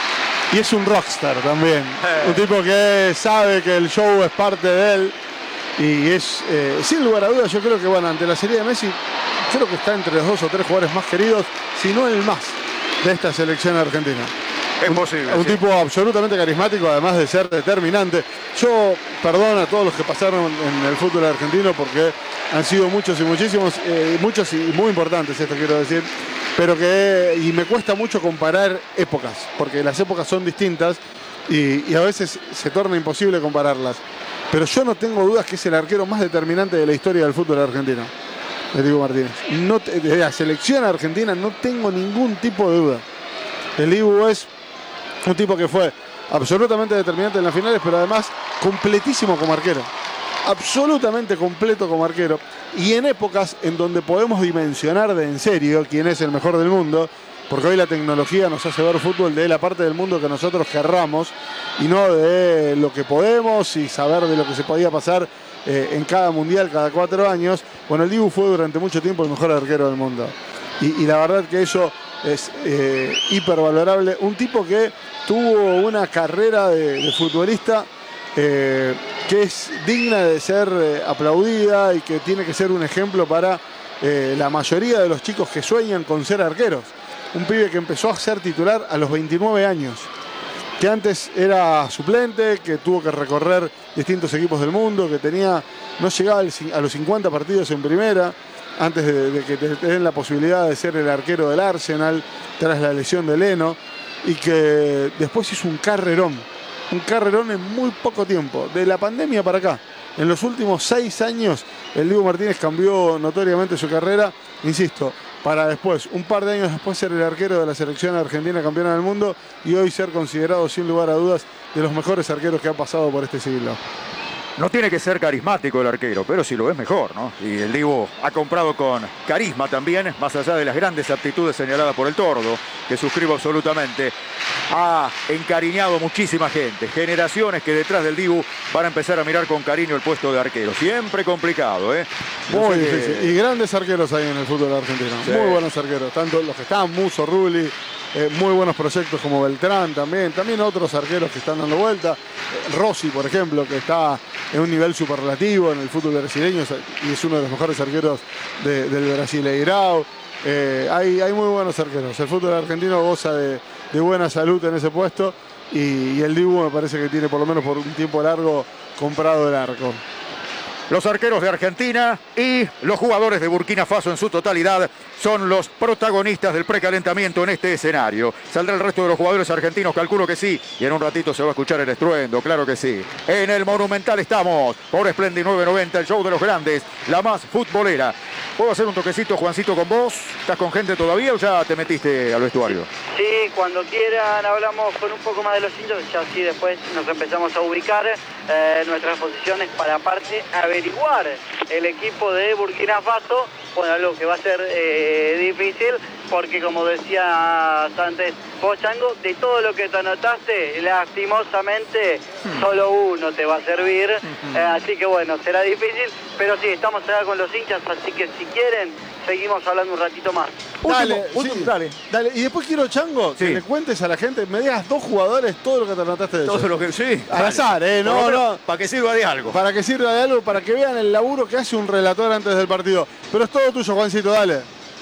[SPEAKER 2] Y es un rockstar también. Un tipo que sabe que el show es parte de él. Y es, sin lugar a dudas, yo creo que bueno, ante la serie de Messi, creo que está entre los 2 o 3 jugadores más queridos, si no el más, de esta selección argentina.
[SPEAKER 4] Es posible.
[SPEAKER 2] Un tipo absolutamente carismático, además de ser determinante. Yo perdono a todos los que pasaron en el fútbol argentino porque han sido muchos y muchísimos, muchos y muy importantes, esto quiero decir, pero y me cuesta mucho comparar épocas, porque las épocas son distintas y a veces se torna imposible compararlas. Pero yo no tengo dudas que es el arquero más determinante de la historia del fútbol argentino, el Dibu Martínez. De la selección argentina no tengo ningún tipo de duda. El Dibu es un tipo que fue absolutamente determinante en las finales, pero además completísimo como arquero. Absolutamente completo como arquero. Y en épocas en donde podemos dimensionar de en serio quién es el mejor del mundo, porque hoy la tecnología nos hace ver fútbol de la parte del mundo que nosotros querramos y no de lo que podemos y saber de lo que se podía pasar en cada mundial, cada 4 años. Bueno, el Dibu fue durante mucho tiempo el mejor arquero del mundo. Y la verdad que eso es hipervalorable. Un tipo que tuvo una carrera de futbolista que es digna de ser aplaudida y que tiene que ser un ejemplo para la mayoría de los chicos que sueñan con ser arqueros. Un pibe que empezó a ser titular a los 29 años, que antes era suplente, que tuvo que recorrer distintos equipos del mundo, que no llegaba a los 50 partidos en primera, antes de que te den la posibilidad de ser el arquero del Arsenal, tras la lesión de Leno, y que después hizo un carrerón en muy poco tiempo, de la pandemia para acá. En los últimos 6 años, el Dibu Martínez cambió notoriamente su carrera, insisto, para después, un par de años después, ser el arquero de la selección argentina campeona del mundo y hoy ser considerado, sin lugar a dudas, de los mejores arqueros que han pasado por este siglo.
[SPEAKER 4] No tiene que ser carismático el arquero, pero si lo es mejor, ¿no? Y el Dibu ha comprado con carisma también, más allá de las grandes aptitudes señaladas por el Tordo, que suscribo absolutamente. Ha encariñado muchísima gente, generaciones que detrás del Dibu van a empezar a mirar con cariño el puesto de arquero. Siempre complicado, ¿eh?
[SPEAKER 2] Muy difícil. Y grandes arqueros hay en el fútbol argentino. Sí. Muy buenos arqueros, tanto los que estaban, Musso, Rulli. Muy buenos proyectos como Beltrán también otros arqueros que están dando vuelta. Rossi, por ejemplo, que está en un nivel superlativo en el fútbol brasileño y es uno de los mejores arqueros del Brasileirao. Hay muy buenos arqueros. El fútbol argentino goza de buena salud en ese puesto y el Dibu me parece que tiene por lo menos por un tiempo largo comprado el arco.
[SPEAKER 4] Los arqueros de Argentina y los jugadores de Burkina Faso en su totalidad son los protagonistas del precalentamiento en este escenario. ¿Saldrá el resto de los jugadores argentinos? Calculo que sí. Y en un ratito se va a escuchar el estruendo, claro que sí. En el Monumental estamos por Splendid 990, el show de los grandes, la más futbolera. ¿Puedo hacer un toquecito, Juancito, con vos? ¿Estás con gente todavía o ya te metiste al vestuario?
[SPEAKER 5] Sí, cuando quieran hablamos con un poco más de los hinchas, ya así después nos empezamos a ubicar nuestras posiciones para aparte averiguar el equipo de Burkina Faso, bueno, algo que va a ser difícil, porque como decías antes vos, Chango, de todo lo que te anotaste, lastimosamente solo uno te va a servir, así que bueno, será difícil, pero sí, estamos acá con los hinchas, así que si quieren, seguimos hablando un ratito más.
[SPEAKER 2] Dale. Y después quiero, Chango, que le cuentes a la gente, me digas 2 jugadores todo lo que te anotaste de ellos.
[SPEAKER 4] Todo lo que sí.
[SPEAKER 2] Al azar, no.
[SPEAKER 4] Para que sirva de algo.
[SPEAKER 2] Para que sirva de algo, para que vean el laburo que hace un relator antes del partido. Pero es todo tuyo, Juancito, dale.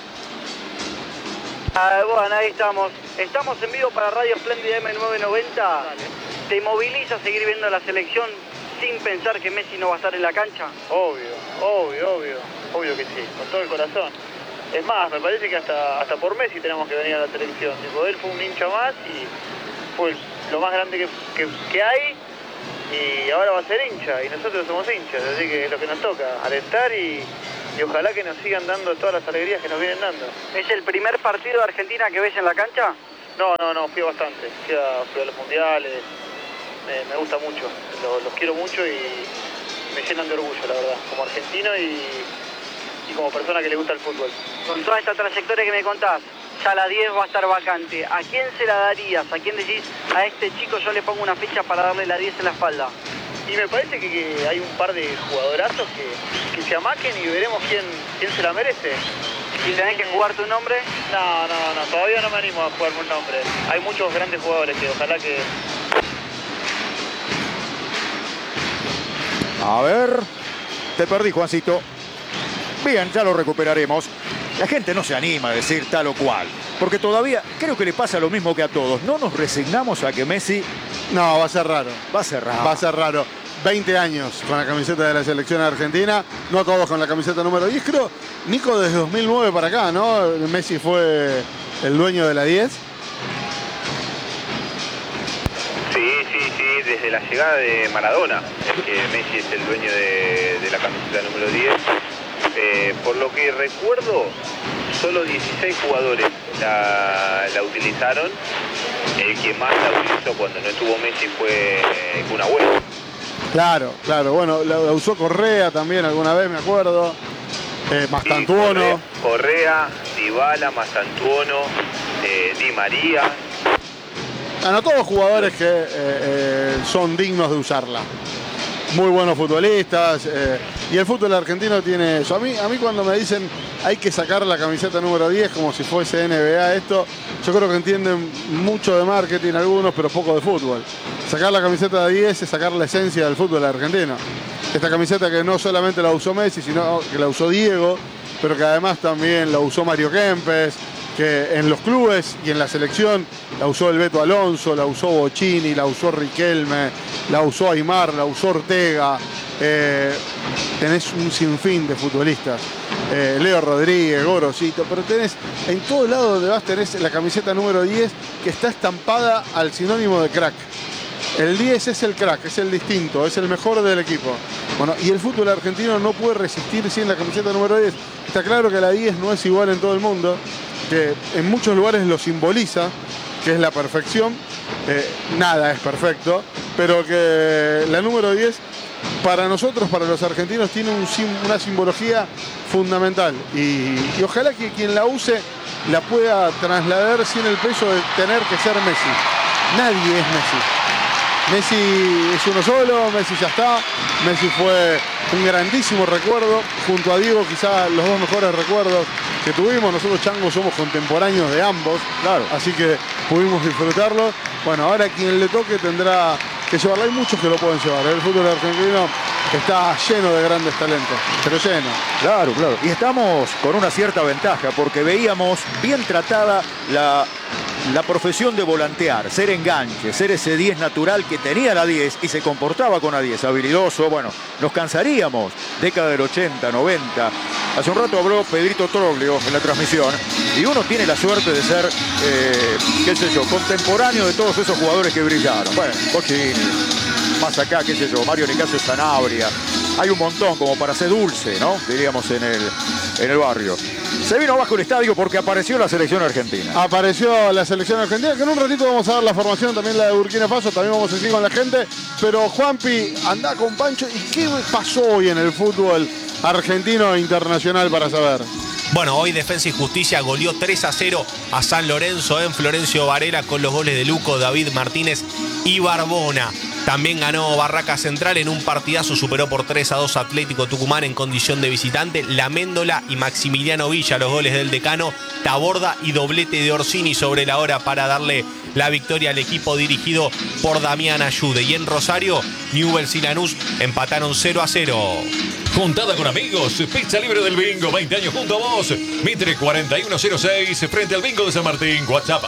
[SPEAKER 5] Bueno, ahí estamos. Estamos en vivo para Radio Espléndida M990. ¿Te moviliza seguir viendo la selección sin pensar que Messi no va a estar en la cancha?
[SPEAKER 6] Obvio que sí, con todo el corazón. Es más, me parece que hasta por Messi tenemos que venir a la selección. Tipo, él fue un hincha más y fue lo más grande que hay, y ahora va a ser hincha, y nosotros somos hinchas, así que es lo que nos toca, alentar y ojalá que nos sigan dando todas las alegrías que nos vienen dando.
[SPEAKER 5] ¿Es el primer partido de Argentina que ves en la cancha?
[SPEAKER 6] No, fui bastante. Fui a los mundiales, me gusta mucho, los quiero mucho y me llenan de orgullo, la verdad, como argentino y como persona que le gusta el fútbol.
[SPEAKER 5] Con toda esta trayectoria que me contás, ya la 10 va a estar vacante. ¿A quién se la darías? ¿A quién decís, a este chico yo le pongo una ficha para darle la 10 en la espalda?
[SPEAKER 6] Y me parece que hay un par de jugadorazos que se amaquen y veremos quién se la merece.
[SPEAKER 5] ¿Y tenés que jugar tu nombre?
[SPEAKER 6] No, todavía no me animo a jugarme un nombre. Hay muchos grandes jugadores que ojalá que...
[SPEAKER 4] A ver, te perdí, Juancito. Bien, ya lo recuperaremos. La gente no se anima a decir tal o cual, porque todavía creo que le pasa lo mismo que a todos. No nos resignamos a que Messi...
[SPEAKER 2] No, va a ser raro.
[SPEAKER 4] Va a ser raro.
[SPEAKER 2] Va a ser raro. 20 años con la camiseta de la selección argentina, no todos con la camiseta número 10. Creo, Nico, desde 2009 para acá, ¿no? Messi fue el dueño de la 10.
[SPEAKER 3] Sí, desde la llegada de Maradona, es que Messi es el dueño de la camiseta número 10. Por lo que recuerdo, solo 16 jugadores la utilizaron. El que más la utilizó cuando no estuvo Messi fue Kun Agüero.
[SPEAKER 2] Claro. Bueno, la usó Correa también alguna vez, me acuerdo. Mastantuono.
[SPEAKER 3] Correa, Dybala, Mastantuono, Di María.
[SPEAKER 2] Bueno, todos jugadores que son dignos de usarla. Muy buenos futbolistas. Y el fútbol argentino tiene eso. A mí cuando me dicen hay que sacar la camiseta número 10 como si fuese NBA esto, yo creo que entienden mucho de marketing algunos, pero poco de fútbol. Sacar la camiseta de 10 es sacar la esencia del fútbol argentino. Esta camiseta que no solamente la usó Messi, sino que la usó Diego, pero que además también la usó Mario Kempes, que en los clubes y en la selección la usó el Beto Alonso, la usó Bocini, la usó Riquelme, la usó Aimar, la usó Ortega. Tenés un sinfín de futbolistas. Leo Rodríguez, Gorosito, pero tenés en todo lado donde vas tenés la camiseta número 10 que está estampada al sinónimo de crack. El 10 es el crack, es el distinto, es el mejor del equipo. Bueno, y el fútbol argentino no puede resistir sin la camiseta número 10. Está claro que la 10 no es igual en todo el mundo, que en muchos lugares lo simboliza, que es la perfección. Nada es perfecto, pero que la número 10 para nosotros, para los argentinos, tiene una simbología fundamental. Y ojalá que quien la use la pueda trasladar sin el peso de tener que ser Messi. Nadie es Messi. Messi es uno solo, Messi ya está. Messi fue un grandísimo recuerdo. Junto a Diego, quizá los dos mejores recuerdos que tuvimos. Nosotros, Chango, somos contemporáneos de ambos.
[SPEAKER 4] Claro.
[SPEAKER 2] Así que pudimos disfrutarlo. Bueno, ahora quien le toque tendrá que llevarlo. Hay muchos que lo pueden llevar. El fútbol argentino está lleno de grandes talentos, pero lleno.
[SPEAKER 4] Claro. Y estamos con una cierta ventaja porque veíamos bien tratada la profesión de volantear, ser enganche, ser ese 10 natural que tenía la 10 y se comportaba con la 10, habilidoso. Bueno, nos cansaríamos, década del 80, 90. Hace un rato habló Pedrito Troglio en la transmisión y uno tiene la suerte de ser, qué sé yo, contemporáneo de todos esos jugadores que brillaron. Bueno, Bocini, más acá, qué sé yo, Mario Nicasio Sanabria. Hay un montón como para ser dulce, ¿no? Diríamos en el barrio. Se vino abajo el estadio porque apareció la selección argentina.
[SPEAKER 2] Apareció la selección argentina, que en un ratito vamos a dar la formación, también la de Burkina Faso, también vamos a seguir con la gente. Pero Juanpi, anda con Pancho. ¿Y qué pasó hoy en el fútbol argentino e internacional para saber?
[SPEAKER 8] Bueno, hoy Defensa y Justicia goleó 3-0 a San Lorenzo en Florencio Varela con los goles de Luco, David Martínez y Barbona. También ganó Barraca Central en un partidazo, superó por 3-2 Atlético Tucumán en condición de visitante. Laméndola y Maximiliano Villa, los goles del decano, Taborda y doblete de Orsini sobre la hora para darle la victoria al equipo dirigido por Damián Ayude. Y en Rosario, Newell's y Lanús empataron 0-0.
[SPEAKER 1] Juntada con amigos, pizza libre del bingo, 20 años junto a vos. Mitre 4106, frente al bingo de San Martín. WhatsApp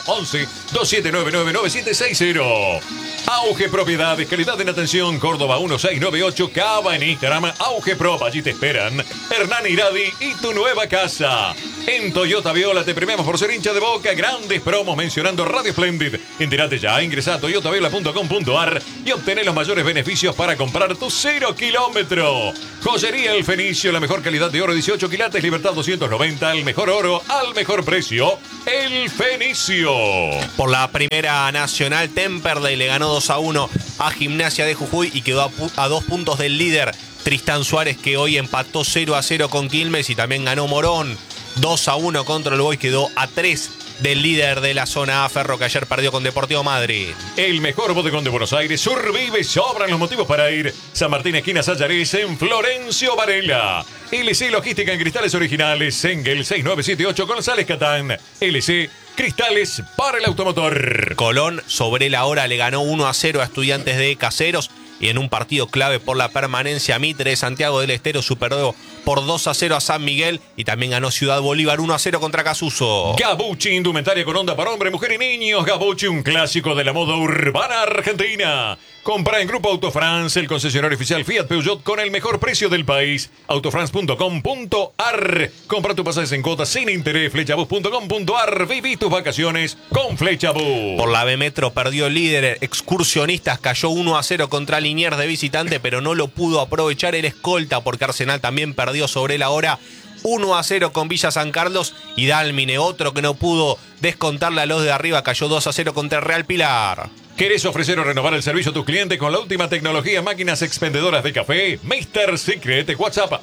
[SPEAKER 1] 11-2799-9760. Auge Propiedades, calidad en atención, Córdoba 1698, Cava en Instagram, Auge Prop, allí te esperan Hernán Iradi y tu nueva casa. En Toyota Viola te premiamos por ser hincha de Boca, grandes promos mencionando Radio Splendid. Entérate ya, ingresa a toyotaviola.com.ar y obtener los mayores beneficios para comprar tu 0 kilómetro. Joyería El Fenicio, la mejor calidad de oro, 18 quilates, Libertad 290, el mejor oro al mejor precio, El Fenicio.
[SPEAKER 8] Por la Primera Nacional, Temperley le ganó 2-1 a Gimnasia de Jujuy y quedó a 2 puntos del líder Tristán Suárez, que hoy empató 0-0 con Quilmes, y también ganó Morón 2-1 contra el Boys, quedó a 3 del líder de la zona A, Ferro, que ayer perdió con Deportivo Madrid.
[SPEAKER 1] El mejor bodegón de Buenos Aires, Survive, sobran los motivos para ir. San Martín, esquina Sallarés, en Florencio Varela. LC Logística en cristales originales, Sengel 6978, González Catán. LC Cristales para el automotor.
[SPEAKER 8] Colón sobre la hora le ganó 1-0 a Estudiantes de Caseros, y en un partido clave por la permanencia, Mitre de Santiago del Estero superó por 2-0 a San Miguel, y también ganó Ciudad Bolívar 1-0 contra Casuso.
[SPEAKER 1] Gabucci, indumentaria con onda para hombre, mujer y niños. Gabucci, un clásico de la moda urbana argentina. Compra en Grupo Autofrance, el concesionario oficial Fiat Peugeot con el mejor precio del país. Autofrance.com.ar. Compra tus pasajes en cuotas sin interés. Flechabus.com.ar. Viví tus vacaciones con Flechabus.
[SPEAKER 8] Por la B Metro perdió el líder Excursionistas, cayó 1-0 contra Liniers de visitante, pero no lo pudo aprovechar el escolta, porque Arsenal también perdió sobre la hora 1-0 con Villa San Carlos, y Dálmine, otro que no pudo descontarle a los de arriba, cayó 2-0 contra el Real Pilar.
[SPEAKER 1] ¿Querés ofrecer o renovar el servicio a tus clientes con la última tecnología, máquinas expendedoras de café? Mr. Secret, WhatsApp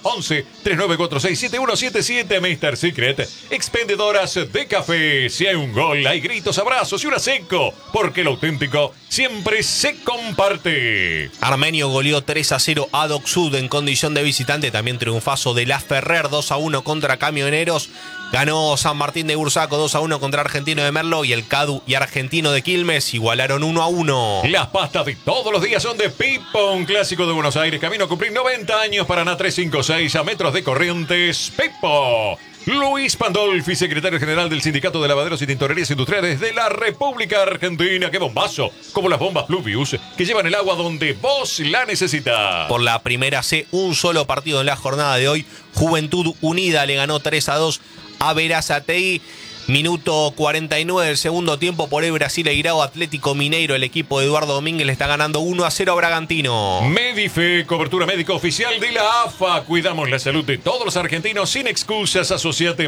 [SPEAKER 1] 11-3946-7177. Mr. Secret, expendedoras de café. Si hay un gol, hay gritos, abrazos y un aseco, porque lo auténtico siempre se comparte.
[SPEAKER 8] Armenio goleó 3-0 a Doc Sud en condición de visitante. También triunfazo de La Ferrer 2-1 contra Camioneros. Ganó San Martín de Bursaco 2-1 contra Argentino de Merlo, y el Cadu y Argentino de Quilmes igualaron 1-1.
[SPEAKER 1] Las pastas de todos los días son de Pipo, un clásico de Buenos Aires, camino a cumplir 90 años, Paraná 356, a metros de Corrientes. Pipo. Luis Pandolfi, secretario general del Sindicato de Lavaderos y Tintorerías Industriales de la República Argentina. ¡Qué bombazo! Como las bombas Pluvius, que llevan el agua donde vos la necesitas.
[SPEAKER 8] Por la Primera C, un solo partido en la jornada de hoy. Juventud Unida le ganó 3-2 a Verazategui. Minuto 49 del segundo tiempo, por el Brasileirao Atlético Mineiro, el equipo de Eduardo Domínguez le está ganando 1-0 a Bragantino.
[SPEAKER 1] Medife, cobertura médica oficial de la AFA. Cuidamos la salud de todos los argentinos sin excusas. Asociate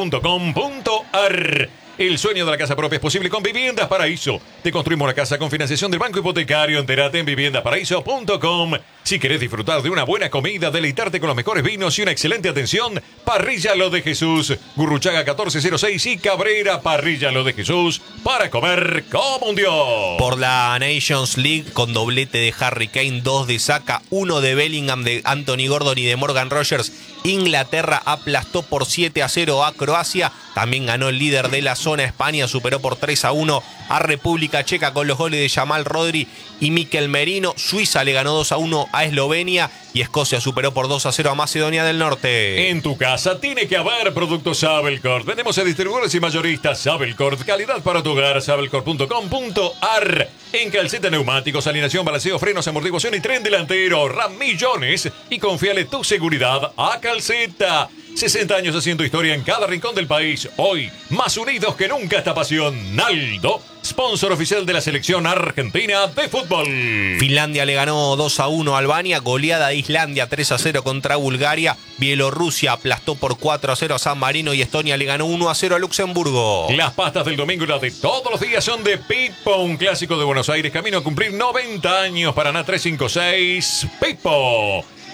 [SPEAKER 1] medife.com.ar. El sueño de la casa propia es posible con Viviendas Paraíso. Te construimos una casa con financiación del Banco Hipotecario. Entérate en viviendasparaíso.com. Si querés disfrutar de una buena comida, deleitarte con los mejores vinos y una excelente atención, Parrilla Lo de Jesús. Gurruchaga 1406 y Cabrera. Parrilla Lo de Jesús, para comer como un dios.
[SPEAKER 8] Por la Nations League, con doblete de Harry Kane, 2 de Saka, 1 de Bellingham, de Anthony Gordon y de Morgan Rogers, Inglaterra aplastó por 7-0 a Croacia. También ganó el líder de la zona, España superó por 3-1 a República Checa con los goles de Jamal Rodri y Mikel Merino. Suiza le ganó 2-1 a Eslovenia, y Escocia superó por 2-0 a Macedonia del Norte.
[SPEAKER 1] En tu casa tiene que haber productos Sabelcord. Tenemos a distribuidores y mayoristas Sabelcord, calidad para tu hogar, sabelcord.com.ar. En calceta, neumáticos, alineación, balanceo, frenos, amortiguación y tren delantero. Ahorra millones y confíale tu seguridad a Calceta. 60 años haciendo historia en cada rincón del país. Hoy, más unidos que nunca esta pasión. Naldo, sponsor oficial de la selección argentina de fútbol.
[SPEAKER 8] Finlandia le ganó 2-1 a Albania. Goleada de Islandia 3-0 contra Bulgaria. Bielorrusia aplastó por 4-0 a San Marino, y Estonia le ganó 1-0 a Luxemburgo.
[SPEAKER 1] Las pastas del domingo y las de todos los días son de Pipo, un clásico de Buenos Aires, camino a cumplir 90 años. Paraná 356. Pipo.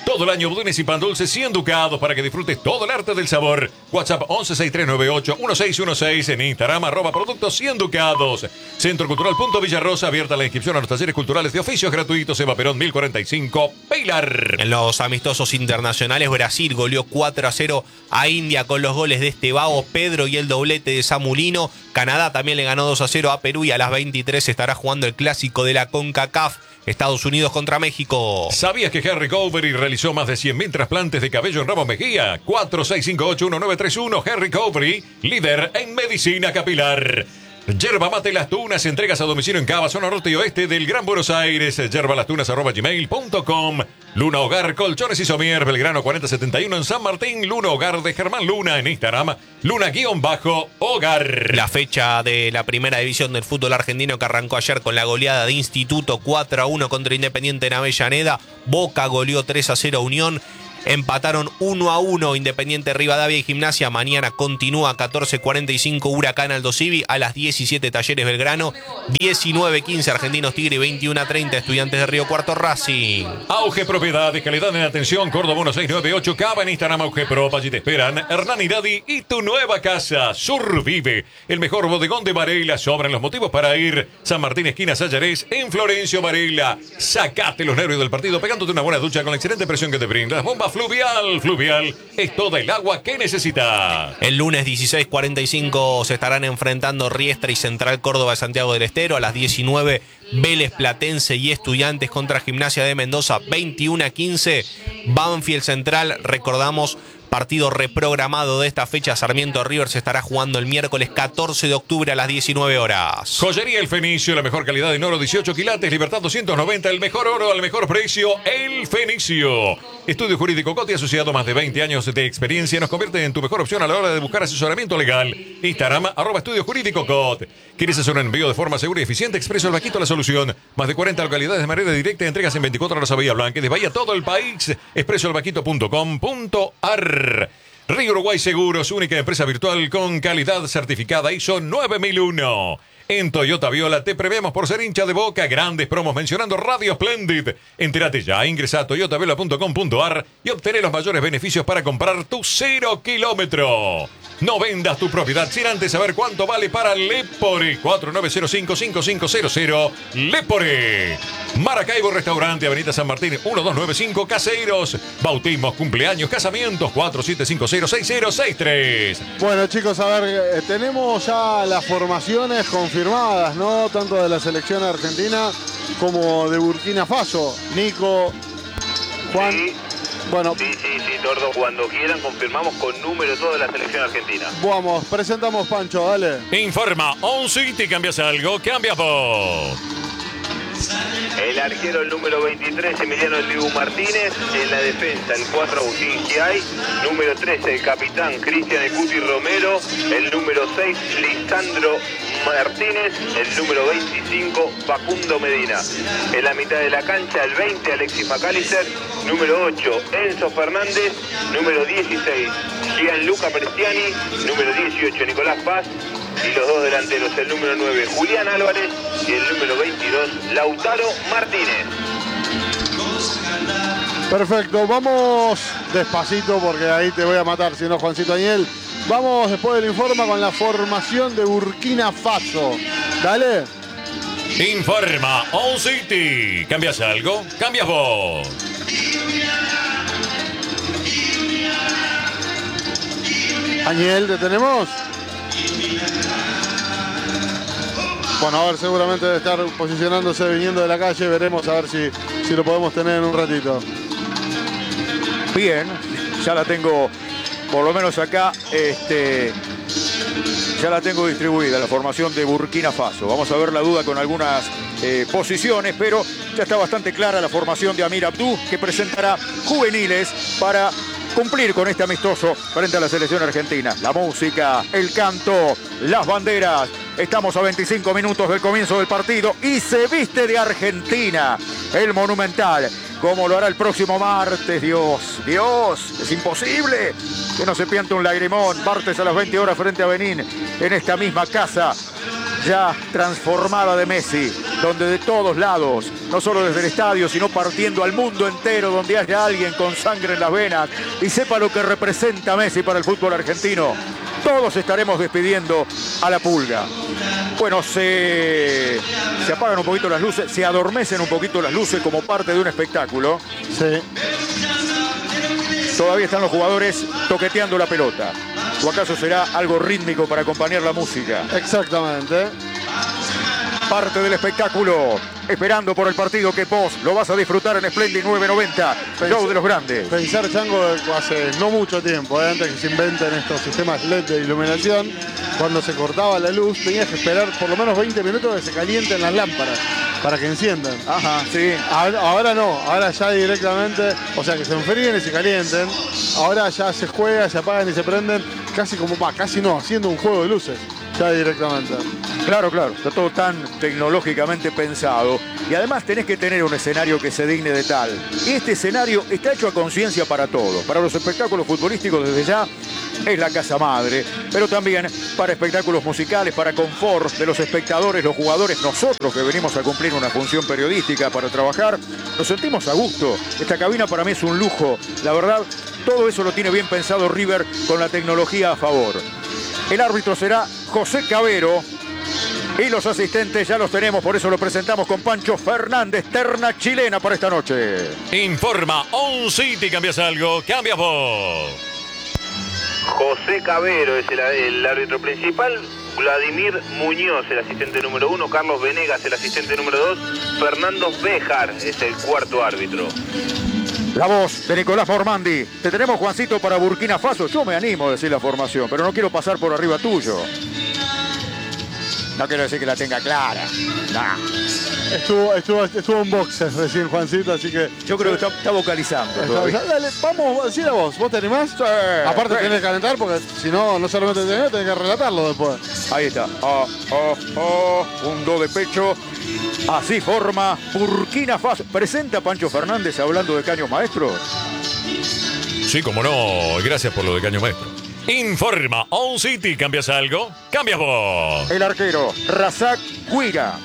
[SPEAKER 1] Todo el año budines y pan dulce 100 ducados para que disfrutes todo el arte del sabor. WhatsApp 1163981616. En Instagram @productos 100 ducados. Centro Cultural Punto Villarrosa, abierta la inscripción a los talleres culturales de oficios gratuitos. Eva Perón 1045, Pilar.
[SPEAKER 8] En los amistosos internacionales, Brasil goleó 4-0 a India con los goles de Estevao, Pedro y el doblete de Samulino. Canadá también le ganó 2-0 a Perú y a las 23 estará jugando el clásico de la CONCACAF, Estados Unidos contra México.
[SPEAKER 1] ¿Sabías que Harry Covery realizó más de 100.000 trasplantes de cabello en Ramos Mejía? 46581931. Harry Covery, líder en medicina capilar. Yerba Mate Las Tunas, entregas a domicilio en Cava, zona norte y oeste del Gran Buenos Aires. yerbalastunas@gmail.com. Luna Hogar, Colchones y Somier, Belgrano 4071 en San Martín. Luna Hogar de Germán Luna en Instagram. Luna_Hogar.
[SPEAKER 8] La fecha de la primera división del fútbol argentino que arrancó ayer con la goleada de Instituto 4-1 contra Independiente en Avellaneda. Boca goleó 3-0 a Unión. Empataron 1-1 Independiente Rivadavia y Gimnasia. Mañana continúa 14:45 Huracán Aldo Civi. A las 17 Talleres Belgrano. 19:15 Argentinos Tigre. 21:30 Estudiantes de Río Cuarto Racing.
[SPEAKER 1] Auge Propiedades, calidad en atención. Córdoba 1698. Cava en Instagram. Auge Prop. Allí te esperan Hernán Iradi y tu nueva casa. Survive. El mejor bodegón de Varela. Sobran los motivos para ir. San Martín, esquina Sayarés. En Florencio Varela. Sacate los nervios del partido pegándote una buena ducha con la excelente presión que te brinda. Bomba Fluvial. Fluvial es toda el agua que necesita.
[SPEAKER 8] El lunes 16:45 se estarán enfrentando Riestra y Central Córdoba de Santiago del Estero. A las 19 Vélez Platense y Estudiantes contra Gimnasia de Mendoza. 21:15 Banfield Central. Recordamos, partido reprogramado de esta fecha. Sarmiento River se estará jugando el miércoles 14 de octubre a las 19 horas.
[SPEAKER 1] Joyería El Fenicio, la mejor calidad en oro, 18 quilates, Libertad 290, el mejor oro al mejor precio, El Fenicio. Estudio Jurídico Coti, asociado, más de 20 años de experiencia, nos convierte en tu mejor opción a la hora de buscar asesoramiento legal. Instagram, @Estudio Jurídico Cot. ¿Quieres hacer un envío de forma segura y eficiente? Expreso El Vaquito, la solución. Más de 40 localidades de manera directa, entregas en 24 horas a Bahía Blanca y de Bahía todo el país. expresoelvaquito.com.ar. Río Uruguay Seguros, única empresa virtual con calidad certificada ISO 9001. En Toyota Viola te prevemos por ser hincha de Boca. Grandes promos mencionando Radio Splendid. Entérate ya, ingresa a toyotaviola.com.ar y obtener los mayores beneficios para comprar tu 0 kilómetro. No vendas tu propiedad sin antes saber cuánto vale para Lepore. 4905-5500. Lepore. Maracaibo Restaurante, Avenida San Martín 1295, Caseros. Bautismos, cumpleaños, casamientos 4750-6063.
[SPEAKER 2] Bueno, chicos, a ver, tenemos ya las formaciones confirmadas, ¿no? Tanto de la selección argentina como de Burkina Faso. Nico, Juan.
[SPEAKER 3] Sí.
[SPEAKER 2] Bueno,
[SPEAKER 3] Sí, Tordo, cuando quieran confirmamos con número toda la selección argentina.
[SPEAKER 2] vamos, presentamos Pancho, dale.
[SPEAKER 1] Informa On City. ¿Cambias algo? Cambias vos.
[SPEAKER 3] El arquero, el número 23, Emiliano El Dibu Martínez. En la defensa, el 4, Agustín Giay. Número 13, el capitán Cristian El Cuti Romero. El número 6, Lisandro Martínez. El número 25, Facundo Medina. En la mitad de la cancha, el 20, Alexis McAllister. Número 8, Enzo Fernández. Número 16, Gianluca Prestiani. Número 18, Nicolás Paz. Y los dos delanteros, el número 9, Julián Álvarez, y el número 22, Lautaro Martínez.
[SPEAKER 2] Perfecto, vamos despacito porque ahí te voy a matar, si no, Juancito Daniel. Vamos después del informe con la formación de Burkina Faso. Dale.
[SPEAKER 1] Informa On City. ¿Cambias algo? Cambias vos.
[SPEAKER 2] Daniel, ¿te tenemos? Bueno, a ver, seguramente debe estar posicionándose viniendo de la calle. Veremos a ver si lo podemos tener en un ratito.
[SPEAKER 4] Bien, ya la tengo, por lo menos acá, ya la tengo distribuida, la formación de Burkina Faso. Vamos a ver la duda con algunas posiciones, pero ya está bastante clara la formación de Amir Abdou, que presentará juveniles para cumplir con este amistoso frente a la selección argentina. La música, el canto, las banderas. Estamos a 25 minutos del comienzo del partido y se viste de Argentina el Monumental, como lo hará el próximo martes. Dios, es imposible que no se piante un lagrimón. Martes a las 20 horas frente a Benín, en esta misma casa. ya transformada de Messi, donde de todos lados, no solo desde el estadio, sino partiendo al mundo entero, donde haya alguien con sangre en las venas y sepa lo que representa Messi para el fútbol argentino, todos estaremos despidiendo a la Pulga. Bueno, se apagan un poquito las luces, se adormecen un poquito las luces como parte de un espectáculo.
[SPEAKER 2] Sí.
[SPEAKER 4] Todavía están los jugadores toqueteando la pelota. ¿O acaso será algo rítmico para acompañar la música?
[SPEAKER 2] Exactamente.
[SPEAKER 4] Parte del espectáculo, esperando por el partido que vos lo vas a disfrutar en Splendid 990, show de los grandes.
[SPEAKER 2] Pensar, Chango, hace no mucho tiempo, antes que se inventen estos sistemas LED de iluminación, cuando se cortaba la luz, tenías que esperar por lo menos 20 minutos que se calienten las lámparas para que enciendan.
[SPEAKER 4] Ajá, sí.
[SPEAKER 2] Ahora no, ahora ya directamente, o sea, que se enfríen y se calienten. Ahora ya se juega, se apagan y se prenden, casi como, casi no, haciendo un juego de luces. Ya directamente.
[SPEAKER 4] Claro, está todo tan tecnológicamente pensado. Y además tenés que tener un escenario que se digne de tal. Y este escenario está hecho a conciencia para todo. Para los espectáculos futbolísticos desde ya es la casa madre. Pero también para espectáculos musicales, para confort de los espectadores, los jugadores, nosotros que venimos a cumplir una función periodística para trabajar, nos sentimos a gusto. Esta cabina para mí es un lujo. La verdad, todo eso lo tiene bien pensado River con la tecnología a favor. El árbitro será José Cabero y los asistentes ya los tenemos, por eso lo presentamos con Pancho Fernández, terna chilena para esta noche.
[SPEAKER 1] Informa On City, ¿cambias algo? ¿Cambias vos?
[SPEAKER 3] José Cabero es el árbitro principal, Vladimir Muñoz, el asistente número 1, Carlos Venegas, el asistente número 2, Fernando Béjar es el cuarto árbitro.
[SPEAKER 4] La voz de Nicolás Mormandi. Te tenemos, Juancito, para Burkina Faso. Yo me animo a decir la formación, pero no quiero pasar por arriba tuyo. No quiero decir que la tenga clara. Nah.
[SPEAKER 2] Estuvo en boxes recién, Juancito, así que...
[SPEAKER 4] Yo creo que está vocalizando.
[SPEAKER 2] Dale, vamos, decir a vos. ¿Vos te animás?
[SPEAKER 4] Sí.
[SPEAKER 2] Aparte tenés que calentar, porque si no, no solamente tenés que relatarlo después.
[SPEAKER 4] Ahí está. Un do de pecho. Así forma Burkina Faso. Presenta Pancho Fernández hablando de caños maestros.
[SPEAKER 1] Sí, como no. Gracias por lo de caño maestro. Informa On City, ¿cambias algo? ¡Cambias vos!
[SPEAKER 4] El arquero, Razak Cuira.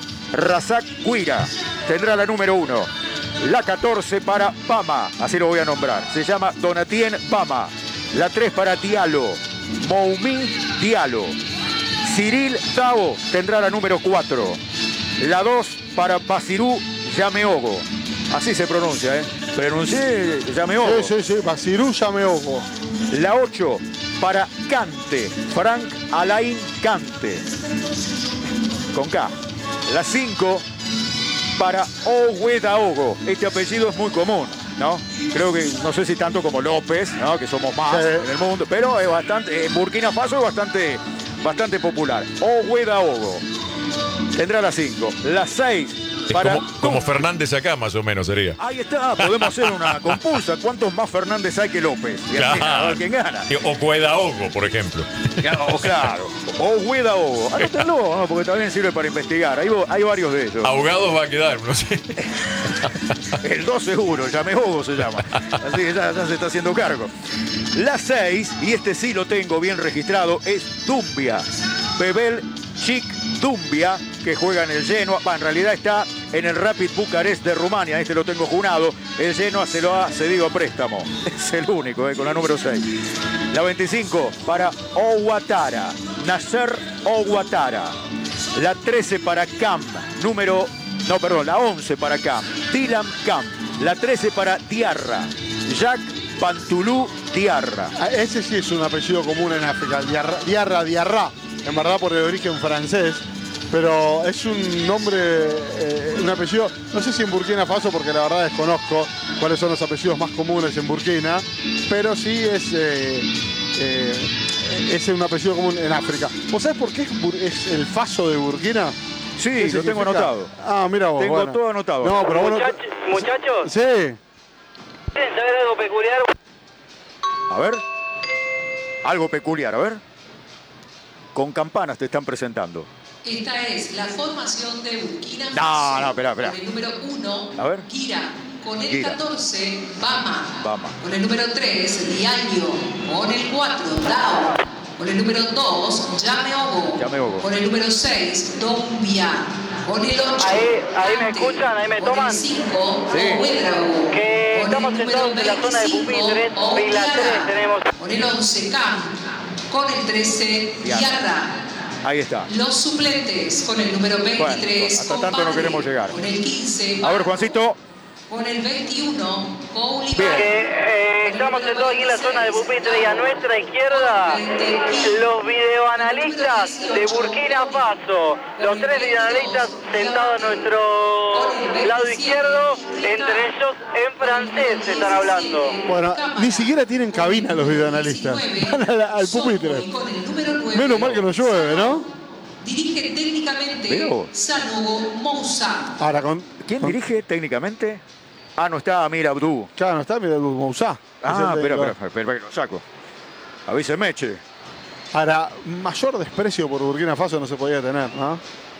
[SPEAKER 4] Tendrá la número 1. La 14 para Pama. Así lo voy a nombrar. Se llama Donatien Pama. La 3 para Diallo. Moumi Diallo. Cyril Tao tendrá la número 4. La 2 para Basirú Yameogo. Así se pronuncia, ¿eh? Pronuncié Yameogo.
[SPEAKER 2] Sí, Basirú Yameogo.
[SPEAKER 4] La 8 para Cante. Frank Alain Cante. Con K. La 5 para Owedaogo. Este apellido es muy común, ¿no? Creo que, no sé si tanto como López, ¿no? Que somos más en el mundo, pero es bastante, en Burkina Faso es bastante popular. Owedaogo. Tendrá la 5. La 6 para...
[SPEAKER 1] Como Fernández acá, más o menos, sería.
[SPEAKER 4] Ahí está, podemos hacer una compulsa. ¿Cuántos más Fernández hay que López? Y
[SPEAKER 1] claro.
[SPEAKER 4] A ver quién gana.
[SPEAKER 1] O Cuedaogo, por ejemplo.
[SPEAKER 4] Claro. O Huedaogo. Anótenlo, ¿no? Porque también sirve para investigar. Hay varios de ellos.
[SPEAKER 1] Ahogados va a quedar, no sé.
[SPEAKER 4] El 2 seguro, Yameogo se llama. Así que ya se está haciendo cargo. La 6, y este sí lo tengo bien registrado, es Dumbia. Bebel Chic Dumbia, que juega en el Genoa. En realidad está en el Rapid Bucarest de Rumania. Este lo tengo junado. El Genoa se lo ha cedido a préstamo. Es el único, con la número 6. La 25 para Ouattara. Nasser Ouattara. La 13 para Camp. La 11 para Camp. Dylan Camp. La 13 para Diarra. Jacques Pantulou Diarra.
[SPEAKER 2] Ese sí es un apellido común en África. Diarra. En verdad por el origen francés. Pero es un nombre, un apellido, no sé si en Burkina Faso, porque la verdad desconozco cuáles son los apellidos más comunes en Burkina, pero sí es un apellido común en África. ¿Vos sabés por qué es el Faso de Burkina?
[SPEAKER 4] Sí, lo tengo anotado.
[SPEAKER 2] Ah, mira vos.
[SPEAKER 4] Tengo todo anotado.
[SPEAKER 2] No, pero bueno.
[SPEAKER 5] Muchachos.
[SPEAKER 2] Sí.
[SPEAKER 5] ¿Quieren saber algo peculiar?
[SPEAKER 4] A ver. Algo peculiar, a ver. Con campanas te están presentando.
[SPEAKER 9] Esta es la formación de Burkina Faso.
[SPEAKER 4] No, espera.
[SPEAKER 9] Con el número 1,
[SPEAKER 4] a ver.
[SPEAKER 9] Gira. Con el
[SPEAKER 4] Gira.
[SPEAKER 9] 14, Bama.
[SPEAKER 4] Bama.
[SPEAKER 9] Con el número 3, Diallo. Con el 4, Dao. Con el número 2, Yameogo. Con el número 6, Dombia. Con el 8,
[SPEAKER 5] ahí me escuchan, ahí me toman.
[SPEAKER 9] Con el 5, Ouédraogo.
[SPEAKER 5] Que estamos sentados en la zona de pupitres. Y la 3 tenemos.
[SPEAKER 9] Con el 11, Cam. Con el 13, Diarra.
[SPEAKER 4] Ahí está.
[SPEAKER 9] Los suplentes. Con el número 23,
[SPEAKER 4] Bueno, hasta tanto
[SPEAKER 9] Compadre.
[SPEAKER 4] no queremos llegar.
[SPEAKER 9] Con el 15,
[SPEAKER 4] A ver, Juancito.
[SPEAKER 9] Con el 21, Paulivar.
[SPEAKER 5] Que estamos sentados aquí en la zona de pupitre y a nuestra izquierda los videoanalistas de Burkina Faso. Los 3 videoanalistas sentados a nuestro lado izquierdo, entre ellos en francés están hablando.
[SPEAKER 2] Bueno, ni siquiera tienen cabina los videoanalistas. Van al pupitre. Menos mal que no llueve, ¿no?
[SPEAKER 9] Dirige técnicamente
[SPEAKER 4] Pero-
[SPEAKER 9] Sanogo Moussa.
[SPEAKER 2] Ahora
[SPEAKER 4] ¿Quién dirige técnicamente? Ah, no está Amir Abdou.
[SPEAKER 2] Claro, no está, mira, Moussa.
[SPEAKER 4] Ah, espera, que lo saco. Avíseme, che.
[SPEAKER 2] Ahora, mayor desprecio por Burkina Faso no se podía tener, ¿no?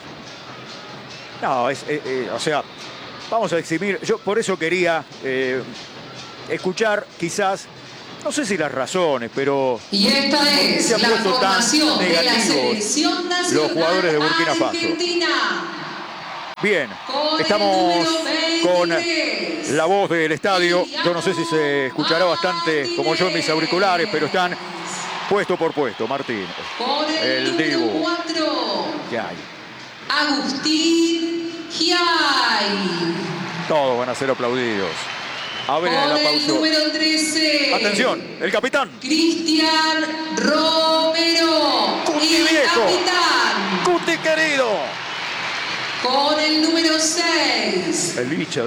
[SPEAKER 4] No, o sea, vamos a exhibir. Yo por eso quería escuchar quizás, no sé si las razones, pero
[SPEAKER 9] Y esta es
[SPEAKER 4] se han
[SPEAKER 9] la
[SPEAKER 4] puesto tan
[SPEAKER 9] formación de la
[SPEAKER 4] negativos
[SPEAKER 9] selección nacional
[SPEAKER 4] los jugadores de Burkina Faso.
[SPEAKER 9] Argentina.
[SPEAKER 4] Bien,
[SPEAKER 9] Con el
[SPEAKER 4] estamos
[SPEAKER 9] número
[SPEAKER 4] con
[SPEAKER 9] 23.
[SPEAKER 4] la voz del estadio. Yo no sé si se escuchará bastante como yo en mis auriculares, pero están puesto por puesto, Martín.
[SPEAKER 9] Con el
[SPEAKER 4] El
[SPEAKER 9] número
[SPEAKER 4] Dibu.
[SPEAKER 9] 4,
[SPEAKER 4] ¿Qué hay?
[SPEAKER 9] Agustín Giai.
[SPEAKER 4] Todos van a ser aplaudidos. Abren
[SPEAKER 9] Con
[SPEAKER 4] el
[SPEAKER 9] el
[SPEAKER 4] aplauso.
[SPEAKER 9] número 13.
[SPEAKER 4] Atención, el capitán.
[SPEAKER 9] Cristian Romero.
[SPEAKER 4] Cuti
[SPEAKER 9] Y el
[SPEAKER 4] viejo.
[SPEAKER 9] capitán.
[SPEAKER 4] Cuti querido.
[SPEAKER 9] Con el número 6.
[SPEAKER 4] El bicho.